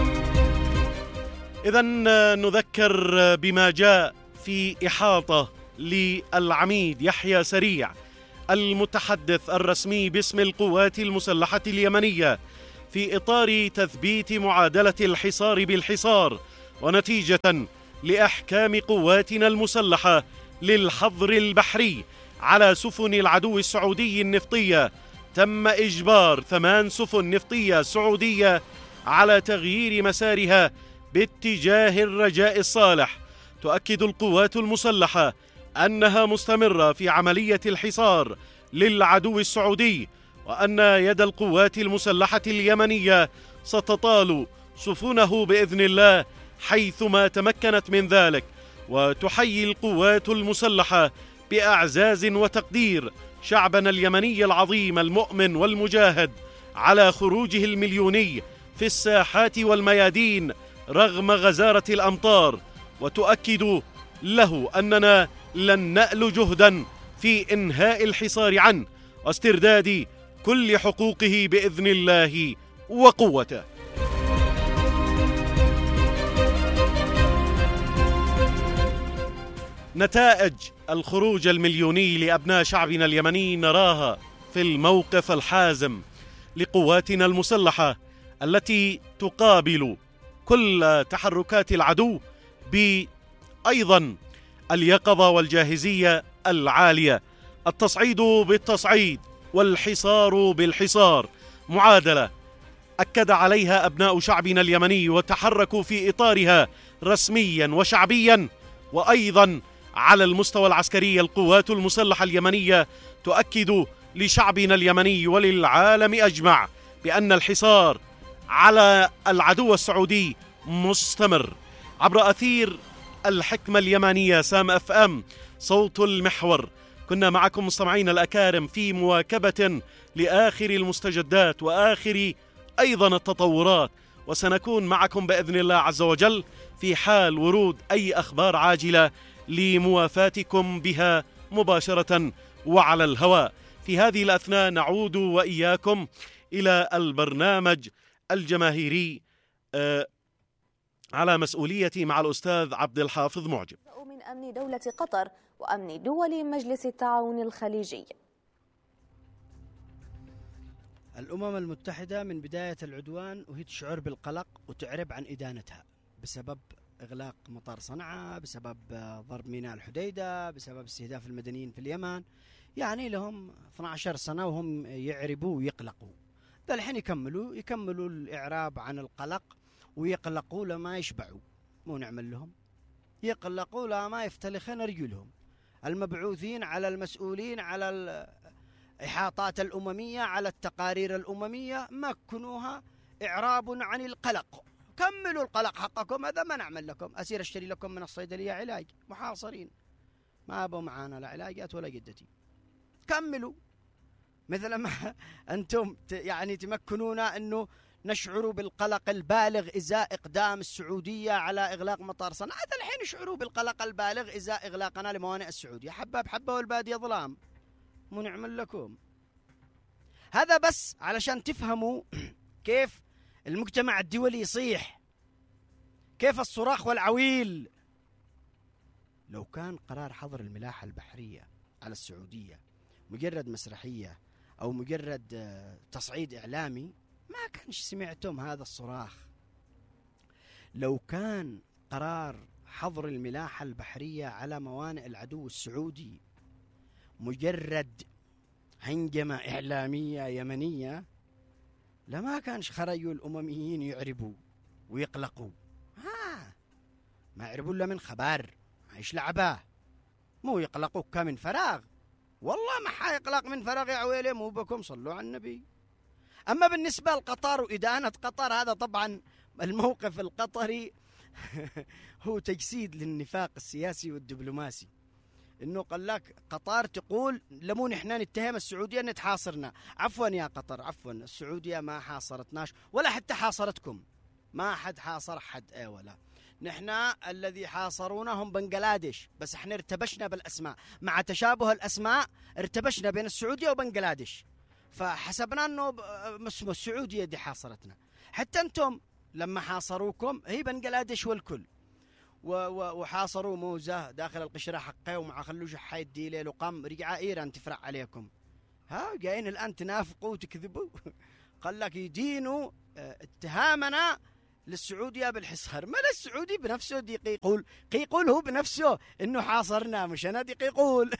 إذن نذكر بما جاء في إحاطة للعميد يحيى سريع المتحدث الرسمي باسم القوات المسلحة اليمنية في إطار تثبيت معادلة الحصار بالحصار ونتيجة لإحكام قواتنا المسلحة للحظر البحري على سفن العدو السعودي النفطية، تم إجبار 8 سفن نفطية سعودية على تغيير مسارها باتجاه الرجاء الصالح. تؤكد القوات المسلحة أنها مستمرة في عملية الحصار للعدو السعودي، وأن يد القوات المسلحة اليمنية ستطال سفنه بإذن الله حيثما تمكنت من ذلك. وتحيي القوات المسلحة بإعزاز وتقدير شعبنا اليمني العظيم المؤمن والمجاهد على خروجه المليوني في الساحات والميادين رغم غزارة الأمطار، وتؤكد له أننا لن نأل جهدا في إنهاء الحصار عنه واسترداد كل حقوقه بإذن الله وقوته. نتائج الخروج المليوني لأبناء شعبنا اليمني نراها في الموقف الحازم لقواتنا المسلحة التي تقابل كل تحركات العدو بأيضا اليقظة والجاهزية العالية. التصعيد بالتصعيد والحصار بالحصار معادلة أكد عليها أبناء شعبنا اليمني وتحركوا في إطارها رسميا وشعبيا. وأيضا على المستوى العسكري القوات المسلحة اليمنية تؤكد لشعبنا اليمني وللعالم أجمع بأن الحصار على العدو السعودي مستمر. عبر أثير الحكمة اليمنية سام اف ام صوت المحور، كنا معكم مستمعين الأكارم في مواكبة لآخر المستجدات وآخر أيضا التطورات، وسنكون معكم بإذن الله عز وجل في حال ورود أي أخبار عاجلة لموافاتكم بها مباشرة وعلى الهواء. في هذه الأثناء نعود وإياكم إلى البرنامج الجماهيري على مسؤوليتي مع الأستاذ عبد الحافظ معجب. من أمن دولة قطر وأمن دول مجلس التعاون الخليجي. الأمم المتحدة من بداية العدوان وهي تشعر بالقلق وتعرب عن إدانتها بسبب إغلاق مطار صنعاء، بسبب ضرب ميناء الحديدة، بسبب استهداف المدنيين في اليمن. يعني لهم 12 سنة وهم يعربوا ويقلقوا. ده الحين يكملوا الإعراب عن القلق ويقلقوا لما يشبعوا. مو نعمل لهم؟ يقلقوا لما يفتلخن رجلهم. المبعوثين على المسؤولين على الإحاطات الأممية على التقارير الأممية مكنوها إعراب عن القلق. كملوا القلق حقكم، هذا ما نعمل لكم. أسير اشتري لكم من الصيدلية علاج، محاصرين ما أبوا معانا لا علاجات ولا جدتي. كملوا مثل ما أنتم يعني تمكنونا أنه نشعر بالقلق البالغ إزاء إقدام السعودية على إغلاق مطار صنعاء. هذا الحين يشعروا بالقلق البالغ إزاء إغلاقنا لموانئ السعودية. حبة بحبة والبادية ظلام. مو نعمل لكم. هذا بس علشان تفهموا كيف المجتمع الدولي يصيح، كيف الصراخ والعويل. لو كان قرار حظر الملاحة البحرية على السعودية مجرد مسرحية أو مجرد تصعيد إعلامي ما كانش سمعتم هذا الصراخ. لو كان قرار حظر الملاحة البحرية على موانئ العدو السعودي مجرد هنجمة إعلامية يمنية لما كانش خرجوا الأمميين يعربوا ويقلقوا. ما يعربوا إلا من خبر، ما يشلعباه، مو يقلقوك من فراغ. والله ما حيقلق من فراغ يا عويلي، مو بكم صلوا على النبي. أما بالنسبة لقطر وإدانة قطر، هذا طبعا الموقف القطري هو تجسيد للنفاق السياسي والدبلوماسي. إنه قال لك قطر تقول لمو نحن نتهم السعودية أن تحاصرنا. عفوا يا قطر، عفوا، السعودية ما حاصرتناش ولا حتى حاصرتكم. ما حد حاصر حد ولا. نحن الذي حاصرونا هم بنغلاديش، بس احنا ارتبشنا بالأسماء. مع تشابه الأسماء ارتبشنا بين السعودية وبنغلاديش، فحسبنا أنه اسمه السعودية دي حاصرتنا. حتى أنتم لما حاصروكم هي بنغلاديش والكل. وحاصروا موزة داخل القشرة حقه ومع خلوش حايد ديليل وقام رجع إيران تفرع عليكم. ها جايين الآن تنافقوا وتكذبوا. قال لك يدينوا اتهامنا للسعودية بالحصار. ما السعودي بنفسه دي قيقول هو بنفسه إنه حاصرنا، مش أنا دي قيقول.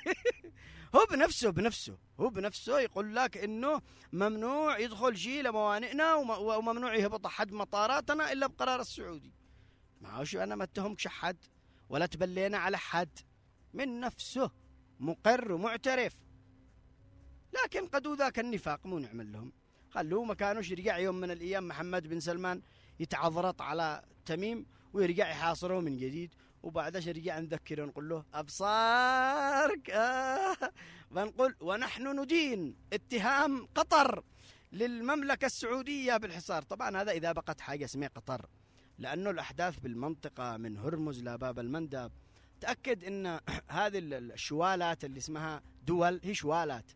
هو بنفسه يقول لك إنه ممنوع يدخل شيء لموانئنا وممنوع يهبط أحد مطاراتنا إلا بقرار السعودي. ما هوش أنا ما اتهمكش حد ولا تبلينا على حد، من نفسه مقر ومعترف. لكن قدوا ذاك النفاق مو نعمل لهم، خلوه ما كانوش يرجع يوم من الأيام محمد بن سلمان يتعذرط على تميم ويرجع يحاصره من جديد، وبعدش يرجع نذكره نقول له أبصارك بنقول ونحن ندين اتهام قطر للمملكة السعودية بالحصار. طبعا هذا إذا بقت حاجة اسمها قطر، لأنه الأحداث بالمنطقة من هرمز لباب المندب تأكد أن هذه الشوالات اللي اسمها دول هي شوالات،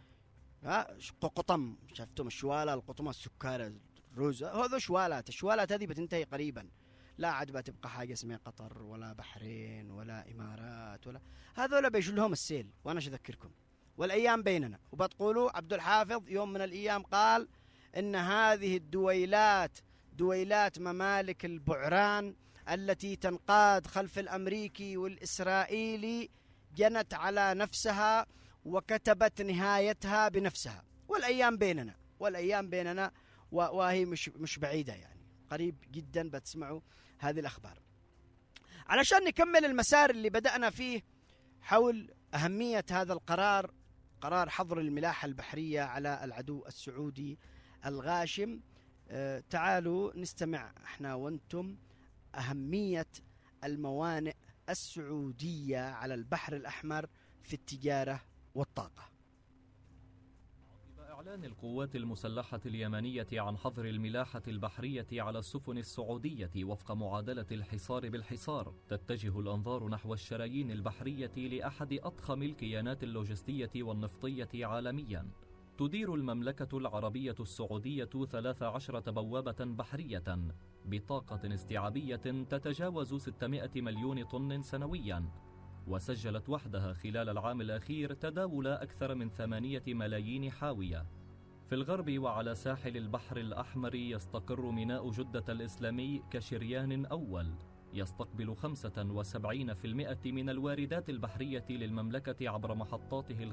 قطم، شفتم الشوالة القطمة السكارة الروز، هذا شوالات. الشوالات هذه بتنتهي قريبا، لا عاد بتبقى حاجة اسمها قطر ولا بحرين ولا إمارات ولا هذول بيجوا لهم السيل. وأنا أذكركم والأيام بيننا، وبتقولوا عبد الحافظ يوم من الأيام قال إن هذه الدويلات دويلات ممالك البعران التي تنقاد خلف الأمريكي والإسرائيلي جنت على نفسها وكتبت نهايتها بنفسها. والأيام بيننا وهي مش بعيدة، يعني قريب جدا بتسمعوا هذه الأخبار. علشان نكمل المسار اللي بدأنا فيه حول أهمية هذا القرار، قرار حظر الملاحة البحرية على العدو السعودي الغاشم، تعالوا نستمع احنا وانتم أهمية الموانئ السعودية على البحر الأحمر في التجارة والطاقة. إعلان القوات المسلحة اليمنية عن حظر الملاحة البحرية على السفن السعودية وفق معادلة الحصار بالحصار، تتجه الأنظار نحو الشرايين البحرية لأحد أضخم الكيانات اللوجستية والنفطية عالمياً. تدير المملكة العربية السعودية 13 بوابة بحرية بطاقة استيعابية تتجاوز 600 مليون طن سنوياً، وسجلت وحدها خلال العام الأخير تداول أكثر من 8 ملايين حاوية. في الغرب وعلى ساحل البحر الأحمر يستقر ميناء جدة الإسلامي كشريان أول يستقبل 75% من الواردات البحرية للمملكة عبر محطاته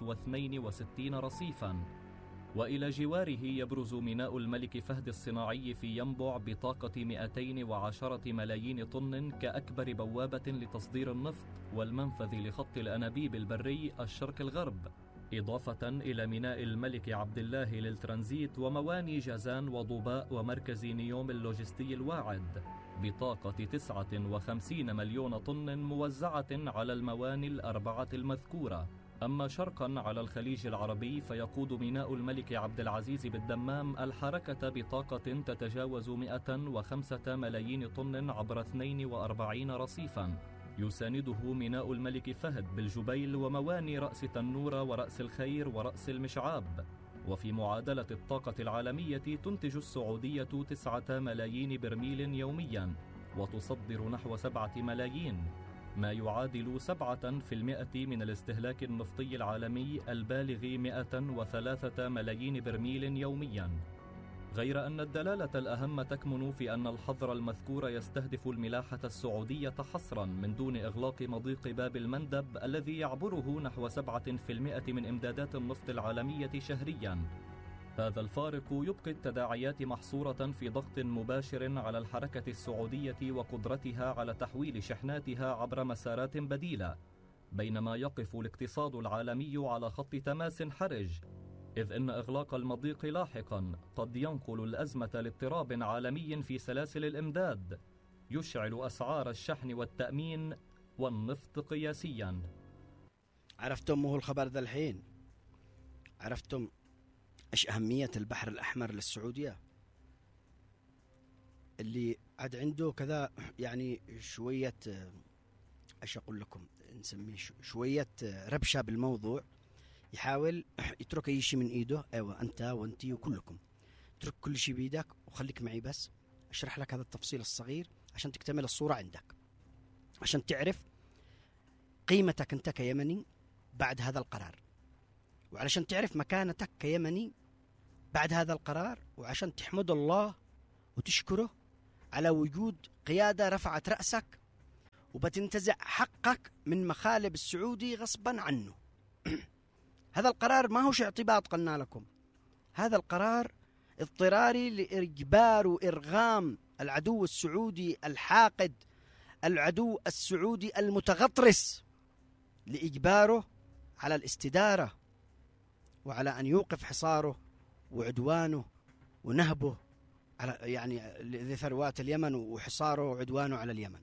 65 رصيفاً. وإلى جواره يبرز ميناء الملك فهد الصناعي في ينبع بطاقة 210 ملايين طن كأكبر بوابة لتصدير النفط والمنفذ لخط الأنابيب البري الشرق الغرب، إضافة إلى ميناء الملك عبد الله للترانزيت ومواني جازان وضباء ومركز نيوم اللوجستي الواعد بطاقة 59 مليون طن موزعة على المواني الأربعة المذكورة. أما شرقا على الخليج العربي فيقود ميناء الملك عبد العزيز بالدمام الحركة بطاقة تتجاوز 105 ملايين طن عبر 42 رصيفا. يسانده ميناء الملك فهد بالجبيل ومواني رأس تنورة ورأس الخير ورأس المشعاب. وفي معادلة الطاقة العالمية تنتج السعودية 9 ملايين برميل يوميا وتصدر نحو 7 ملايين، ما يعادل 7% من الاستهلاك النفطي العالمي البالغ 103 ملايين برميل يوميا. غير أن الدلالة الأهم تكمن في أن الحظر المذكور يستهدف الملاحة السعودية حصرا من دون إغلاق مضيق باب المندب الذي يعبره نحو 7% من إمدادات النفط العالمية شهريا. هذا الفارق يبقي التداعيات محصورة في ضغط مباشر على الحركة السعودية وقدرتها على تحويل شحناتها عبر مسارات بديلة، بينما يقف الاقتصاد العالمي على خط تماس حرج، إذ إن إغلاق المضيق لاحقا قد ينقل الأزمة لاضطراب عالمي في سلاسل الإمداد يشعل أسعار الشحن والتأمين والنفط قياسيا. عرفتم هو الخبر ذا الحين؟ عرفتم إيش أهمية البحر الأحمر للسعودية؟ اللي عاد عنده كذا يعني شوية إيش أقول لكم، نسميه شوية ربشة بالموضوع، يحاول يترك أي شيء من إيده. أيوة أنت وأنتي وكلكم اترك كل شيء بيدك وخليك معي بس أشرح لك هذا التفصيل الصغير عشان تكتمل الصورة عندك. عشان تعرف قيمتك أنت كيمني بعد هذا القرار، وعلشان تعرف مكانتك كيمني بعد هذا القرار، وعشان تحمد الله وتشكره على وجود قيادة رفعت رأسك وبتنتزع حقك من مخالب السعودي غصبا عنه. هذا القرار ما هوش اعتباط قلنا لكم، هذا القرار اضطراري لإجبار وإرغام العدو السعودي الحاقد، العدو السعودي المتغطرس، لإجباره على الاستدارة وعلى أن يوقف حصاره وعدوانه ونهبه على يعني لثروات اليمن وحصاره وعدوانه على اليمن.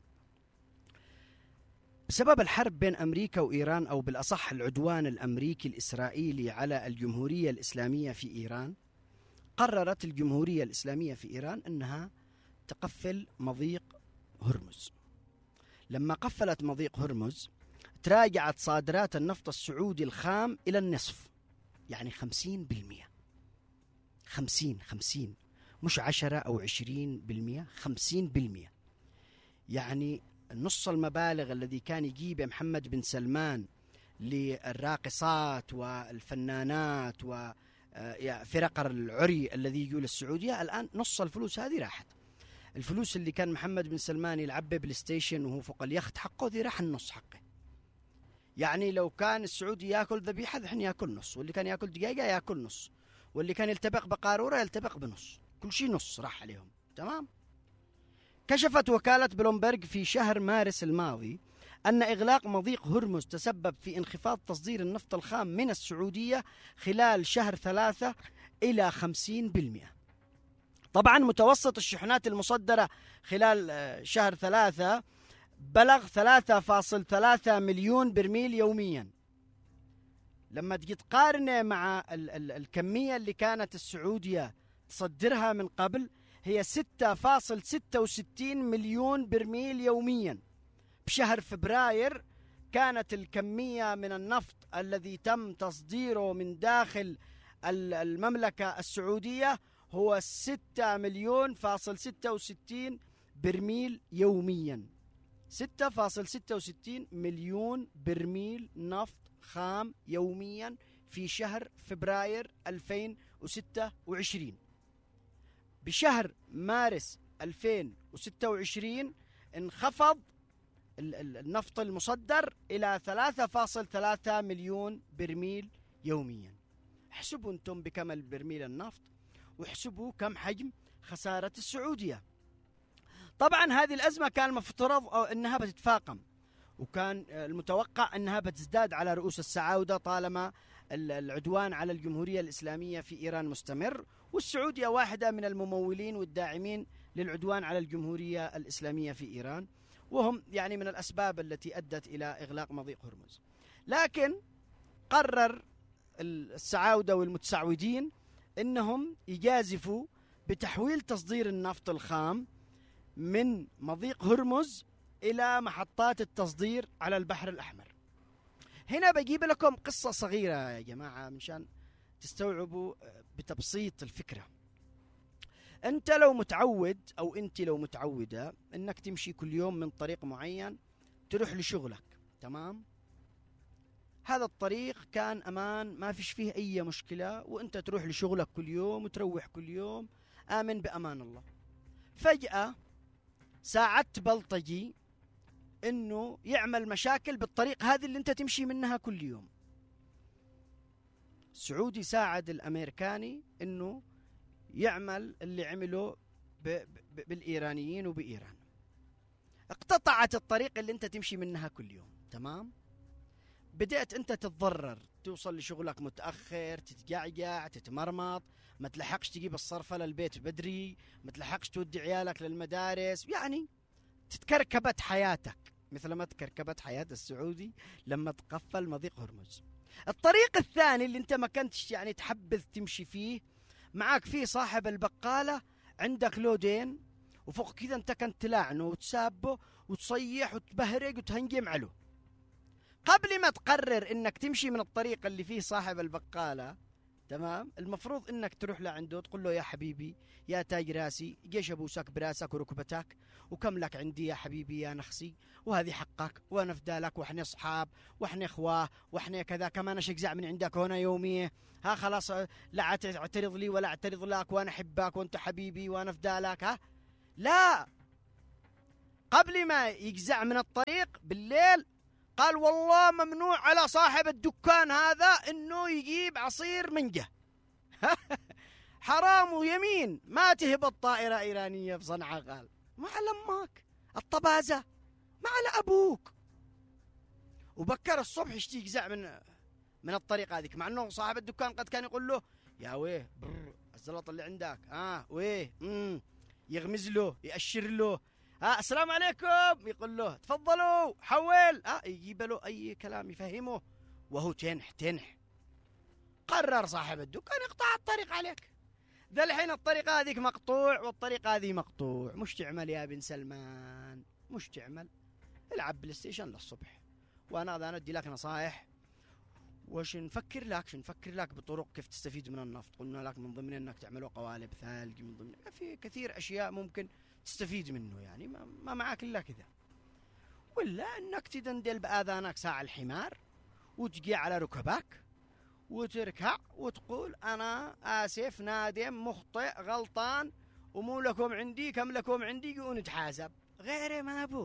بسبب الحرب بين أمريكا وإيران، أو بالأصح العدوان الأمريكي الإسرائيلي على الجمهورية الإسلامية في إيران، قررت الجمهورية الإسلامية في إيران أنها تقفل مضيق هرمز. لما قفلت مضيق هرمز تراجعت صادرات النفط السعودي الخام إلى النصف، يعني 50%. 50 مش 10 أو 20%، 50%. يعني نص المبالغ الذي كان يجيب محمد بن سلمان للراقصات والفنانات وفرق العري الذي يجوا للسعودية، الآن نص الفلوس هذه راحت. الفلوس اللي كان محمد بن سلمان يلعب بلاي ستيشن وهو فوق اليخت حقه، ذي راح النص حقه. يعني لو كان السعودي ياكل ذبيحة ذحين ياكل نص، واللي كان ياكل دقيقة ياكل نص، واللي كان يلتبق بقارورة يلتبق بنص، كل شيء نص راح عليهم. تمام. كشفت وكالة بلومبرج في شهر مارس الماضي أن إغلاق مضيق هرمز تسبب في انخفاض تصدير النفط الخام من السعودية خلال شهر 3 إلى 50%. طبعا متوسط الشحنات المصدرة خلال شهر 3 بلغ 3.3 مليون برميل يوميا. لما تجي تقارنه مع الكمية اللي كانت السعودية تصدرها من قبل، هي 6.66 مليون برميل يوميا. بشهر فبراير كانت الكمية من النفط الذي تم تصديره من داخل المملكة السعودية هو 6.66 برميل يوميا. 6.66 مليون برميل نفط خام يوميا في شهر فبراير 2026. بشهر مارس 2026 انخفض النفط المصدر إلى 3.3 مليون برميل يوميا. احسبوا انتم بكم البرميل النفط، واحسبوا كم حجم خسارة السعودية. طبعا هذه الأزمة كان مفترض أنها بتتفاقم، وكان المتوقع أنها بتزداد على رؤوس السعودة طالما العدوان على الجمهورية الإسلامية في إيران مستمر، والسعودية واحدة من الممولين والداعمين للعدوان على الجمهورية الإسلامية في إيران، وهم يعني من الأسباب التي أدت إلى إغلاق مضيق هرمز. لكن قرر السعودة والمتسعودين أنهم يجازفوا بتحويل تصدير النفط الخام من مضيق هرمز إلى محطات التصدير على البحر الأحمر. هنا بجيب لكم قصة صغيرة يا جماعة مشان تستوعبوا بتبسيط الفكرة. أنت لو متعود أو أنت لو متعودة أنك تمشي كل يوم من طريق معين تروح لشغلك، تمام؟ هذا الطريق كان أمان، ما فيش فيه أي مشكلة، وأنت تروح لشغلك كل يوم وتروح كل يوم آمن بأمان الله. فجأة ساعدت بلطجي إنه يعمل مشاكل بالطريق هذه اللي أنت تمشي منها كل يوم. السعودي ساعد الأمريكاني إنه يعمل اللي عمله بالإيرانيين وبإيران. اقتطعت الطريق اللي أنت تمشي منها كل يوم، تمام؟ بدأت أنت تتضرر، توصل لشغلك متأخر، تتجعجع، تتمرمط، ما تلحقش تجيب الصرفة للبيت بدري، ما تلحقش تودي عيالك للمدارس، يعني تتكركبت حياتك مثل ما تكركبت حياة السعودي لما تقفل مضيق هرمز. الطريق الثاني اللي انت ما كنتش يعني تحبذ تمشي فيه، معاك فيه صاحب البقالة، عندك لودين، وفوق كذا انت كنت تلاعنه وتسابه وتصيح وتبهرق وتهنجم عليه. قبل ما تقرر انك تمشي من الطريق اللي فيه صاحب البقالة تمام. المفروض انك تروح لعنده تقول له يا حبيبي يا تاج راسي، جيش ابوسك براسك وركبتك، وكم لك عندي يا حبيبي يا نخسي، وهذه حقك، وانا فدالك، واحنا اصحاب، واحنا اخوه، واحنا كذا، كمان اشجع من عندك هنا يوميه، ها خلاص لا تعترض لي ولا اعترض لك، وانا احبك وانت حبيبي وانا فدالك. ها لا، قبل ما يجزع من الطريق بالليل قال والله ممنوع على صاحب الدكان هذا انه يجيب عصير منجه. حرام ويمين ما تهبط طائرة إيرانية بصنعاء. قال ما على أمك الطبازة، ما على أبوك. وبكر الصبح يشتي يجزع من الطريق هذيك، مع أنه صاحب الدكان قد كان يقول له يا ويه الزلط اللي عندك ويه يغمز له يأشر له السلام عليكم، يقول له تفضلوا حول يجيب له أي كلام يفهمه، وهو تنح. قرر صاحب الدكان يقطع الطريق عليك. ذا الحين الطريق هذيك مقطوع والطريق هذه مقطوع، مش تعمل يا بن سلمان؟ مش تعمل؟ العب بلاي ستيشن للصبح، وانا ادي لك نصائح وش نفكر لك بطرق كيف تستفيد من النفط. قلنا لك من ضمن انك تعملوا قوالب ثلج، من ضمن في كثير اشياء ممكن تستفيد منه، يعني ما معك الا كذا. ولا انك تدندل باذانك ساعة الحمار وتجي على ركبك وتركع وتقول أنا آسف نادم مخطئ غلطان ومو لكم عندي كم لكم عندي ونتحاسب. غيره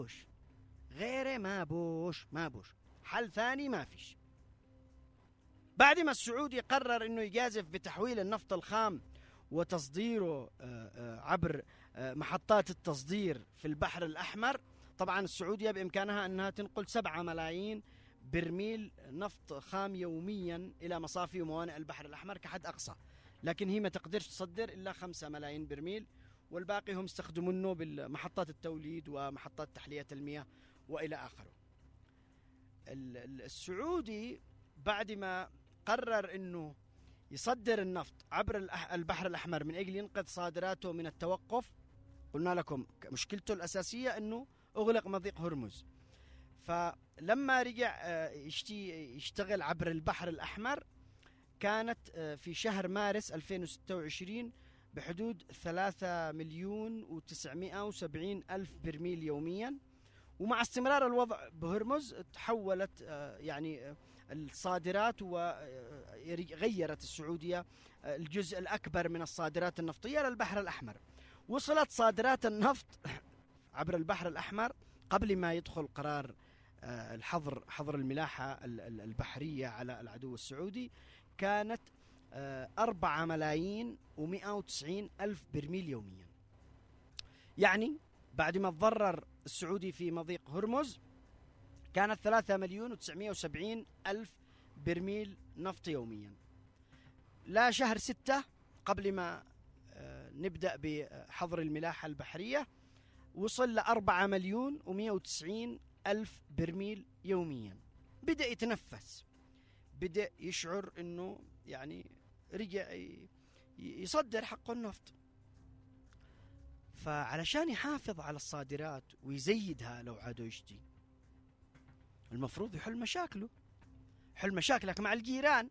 ما بوش حل ثاني ما فيش. بعد ما السعودي قرر أنه يجازف بتحويل النفط الخام وتصديره عبر محطات التصدير في البحر الأحمر، طبعا السعودية بإمكانها أنها تنقل 7 ملايين برميل نفط خام يوميا إلى مصافي وموانئ البحر الأحمر كحد أقصى، لكن هي ما تقدرش تصدر إلا 5 ملايين برميل، والباقي هم يستخدمونه بالمحطات التوليد ومحطات تحلية المياه وإلى آخره. السعودي بعد ما قرر أنه يصدر النفط عبر البحر الأحمر من أجل ينقذ صادراته من التوقف، قلنا لكم مشكلته الأساسية أنه أغلق مضيق هرمز، فلما رجع يشتغل عبر البحر الأحمر كانت في شهر مارس 2026 بحدود 3,970,000 برميل يوميا. ومع استمرار الوضع بهرمز تحولت يعني الصادرات وغيرت السعودية الجزء الأكبر من الصادرات النفطية للبحر الأحمر. وصلت صادرات النفط عبر البحر الأحمر قبل ما يدخل قرار حظر الملاحة البحرية على العدو السعودي كانت 4,190,000 برميل يوميا. يعني بعد ما تضرر السعودي في مضيق هرمز كانت 3,970,000 برميل نفط يوميا. لا شهر 6 قبل ما نبدأ بحظر الملاحة البحرية وصل ل4,190,000 برميل يوميا. بدأ يتنفس، بدأ يشعر انه يعني رجع يصدر حق النفط. فعلشان يحافظ على الصادرات ويزيدها لو عادوا يشتي، المفروض يحل مشاكله. حل مشاكلك مع الجيران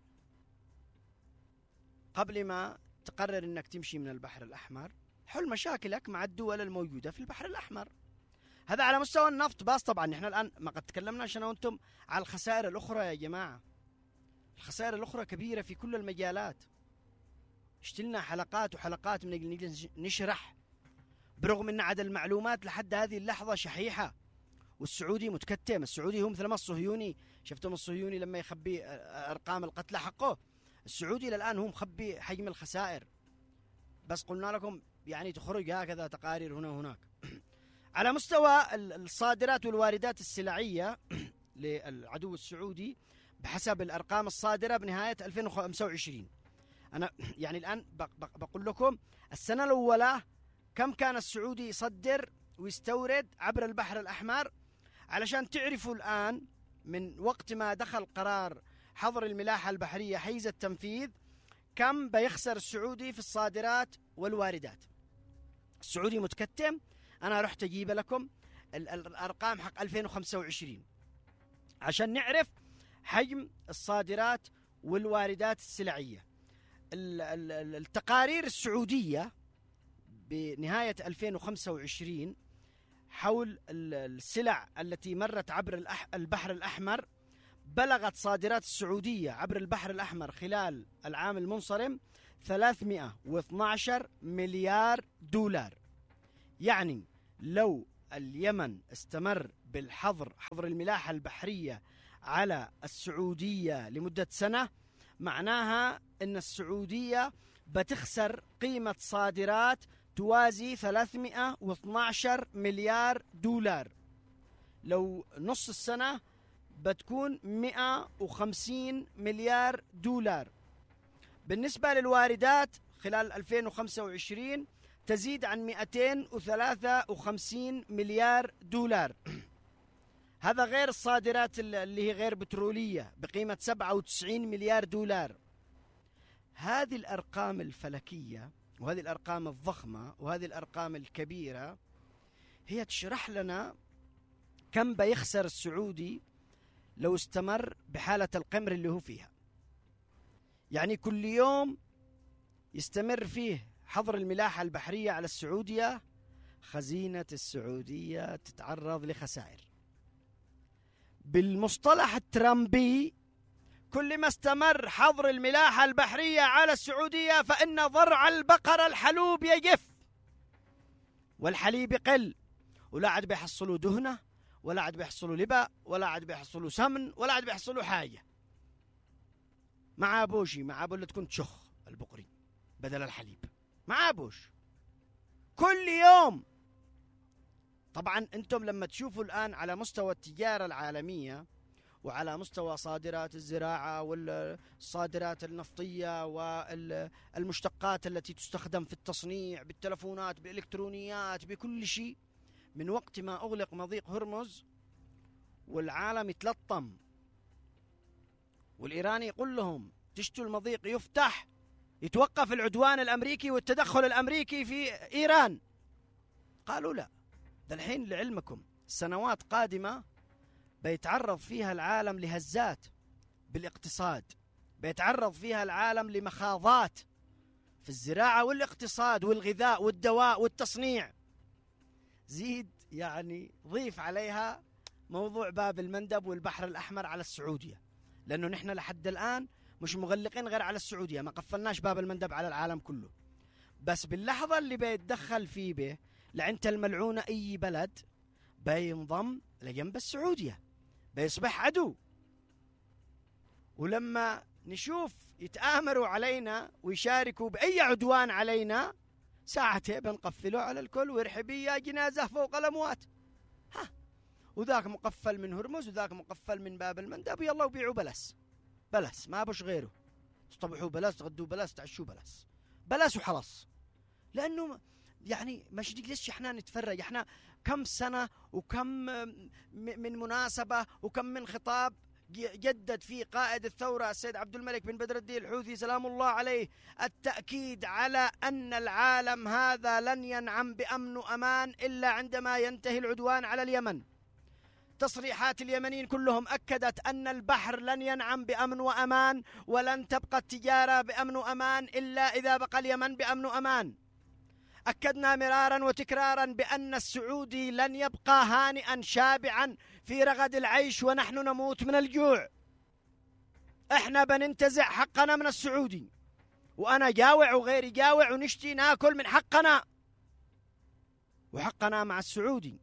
قبل ما تقرر انك تمشي من البحر الأحمر. حل مشاكلك مع الدول الموجودة في البحر الأحمر. هذا على مستوى النفط بس. طبعا احنا الآن ما قد تكلمنا عشان وانتم على الخسائر الأخرى يا جماعة. الخسائر الأخرى كبيرة في كل المجالات، اشتلنا حلقات وحلقات من أجل نشرح، برغم أن عدد المعلومات لحد هذه اللحظة شحيحة. والسعودي متكتم. السعودي هو مثل ما الصهيوني، شفتم الصهيوني لما يخبي أرقام القتلى حقه، السعودي للآن هو مخبي حجم الخسائر. بس قلنا لكم يعني تخرج هكذا تقارير هنا وهناك. على مستوى الصادرات والواردات السلعية للعدو السعودي بحسب الأرقام الصادرة بنهاية 2025، أنا يعني الآن بقول لكم السنة الأولى كم كان السعودي يصدر ويستورد عبر البحر الأحمر، علشان تعرفوا الآن من وقت ما دخل قرار حظر الملاحة البحرية حيز التنفيذ كم بيخسر السعودي في الصادرات والواردات. السعودي متكتم. أنا رحت أجيب لكم الأرقام حق 2025 عشان نعرف حجم الصادرات والواردات السلعية. التقارير السعودية بنهاية 2025 حول السلع التي مرت عبر البحر الأحمر، بلغت صادرات السعودية عبر البحر الأحمر خلال العام المنصرم 312 مليار دولار. يعني لو اليمن استمر بالحظر، حظر الملاحة البحرية على السعودية لمدة سنة، معناها أن السعودية بتخسر قيمة صادرات توازي 312 مليار دولار. لو نص السنة بتكون 150 مليار دولار. بالنسبة للواردات خلال 2025 تزيد عن 253 مليار دولار. هذا غير الصادرات اللي هي غير بترولية بقيمة 97 مليار دولار. هذه الأرقام الفلكية وهذه الأرقام الضخمة وهذه الأرقام الكبيرة هي تشرح لنا كم بيخسر السعودي لو استمر بحالة القمر اللي هو فيها. يعني كل يوم يستمر فيه حظر الملاحة البحرية على السعودية، خزينة السعودية تتعرض لخسائر. بالمصطلح الترامبي، كل ما استمر حظر الملاحة البحرية على السعودية فإن ضرع البقر الحلوب يجف والحليب يقل، ولا عاد بيحصلوا دهنة ولا عاد بيحصلوا لباء ولا عاد بيحصلوا سمن ولا عاد بيحصلوا حاجة. مع بوشي مع بولا تكون تشخ البقري بدل الحليب مع بوش كل يوم. طبعا انتم لما تشوفوا الآن على مستوى التجارة العالمية وعلى مستوى صادرات الزراعة والصادرات النفطية والمشتقات التي تستخدم في التصنيع بالتلفونات بالإلكترونيات بكل شيء، من وقت ما أغلق مضيق هرمز والعالم يتلطم والإيراني يقول لهم تشتوا المضيق يفتح يتوقف العدوان الأمريكي والتدخل الأمريكي في إيران، قالوا لا، ده الحين لعلمكم سنوات قادمة بيتعرض فيها العالم لهزات بالاقتصاد، بيتعرض فيها العالم لمخاضات في الزراعة والاقتصاد والغذاء والدواء والتصنيع. زيد يعني ضيف عليها موضوع باب المندب والبحر الأحمر على السعودية، لأنه نحن لحد الآن مش مغلقين غير على السعودية، ما قفلناش باب المندب على العالم كله. بس باللحظة اللي بيتدخل فيه به لعنت الملعونة أي بلد بينضم لجنب السعودية، بيصبح عدو. ولما نشوف يتآمروا علينا ويشاركوا بأي عدوان علينا ساعتين بنقفلوا على الكل ويرحبي يا جنازة فوق الأموات. وذاك مقفل من هرمز وذاك مقفل من باب المندب، يلا وبيعوا بلس ما بش غيره، اصطبحوا بلس، تغدوا بلس، تعشوا بلس وحرص. لأنه يعني مش ليش احنا نتفرج، احنا كم سنة وكم من مناسبة وكم من خطاب جدد فيه قائد الثورة السيد عبد الملك بن بدر الدين الحوثي سلام الله عليه التأكيد على أن العالم هذا لن ينعم بأمن وأمان إلا عندما ينتهي العدوان على اليمن. تصريحات اليمنيين كلهم أكدت أن البحر لن ينعم بأمن وأمان ولن تبقى التجارة بأمن وأمان إلا إذا بقى اليمن بأمن وأمان. أكدنا مرارا وتكرارا بأن السعودي لن يبقى هانئا شابعا في رغد العيش ونحن نموت من الجوع. احنا بننتزع حقنا من السعودي، وأنا جاوع وغيري جاوع ونشتي ناكل من حقنا، وحقنا مع السعودي.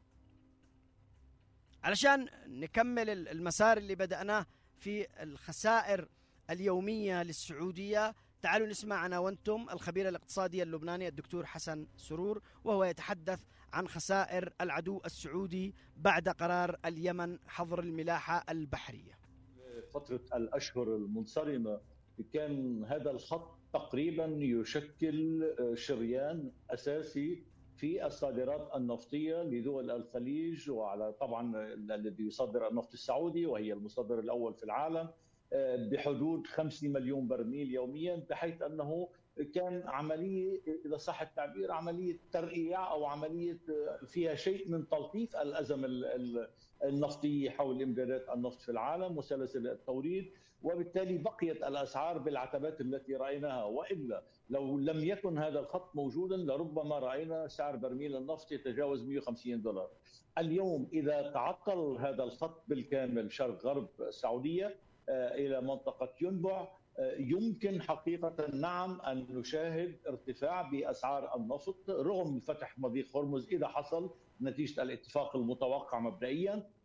علشان نكمل المسار اللي بدأناه في الخسائر اليومية للسعودية، تعالوا نسمع أنا وأنتم الخبير الاقتصادي اللبناني الدكتور حسن سرور، وهو يتحدث عن خسائر العدو السعودي بعد قرار اليمن حظر الملاحة البحرية. فترة الأشهر المنصرمة كان هذا الخط تقريبا يشكل شريان أساسي في الصادرات النفطية لدول الخليج، وعلى طبعا الذي يصدر النفط السعودي وهي المصدر الأول في العالم بحدود 5 مليون برميل يوميا، بحيث أنه كان عملية إذا صح التعبير عملية ترقيع أو عملية فيها شيء من تلطيف الأزمة النفطية حول إمدادات النفط في العالم وسلاسل التوريد، وبالتالي بقيت الأسعار بالعتبات التي رأيناها. وإلا لو لم يكن هذا الخط موجودا لربما رأينا سعر برميل النفط يتجاوز $150. اليوم إذا تعطل هذا الخط بالكامل شرق غرب السعودية إلى منطقة ينبع، يمكن حقيقة نعم أن نشاهد ارتفاع بأسعار النفط رغم فتح مضيق هرمز إذا حصل نتيجة الاتفاق المتوقع مبدئيا.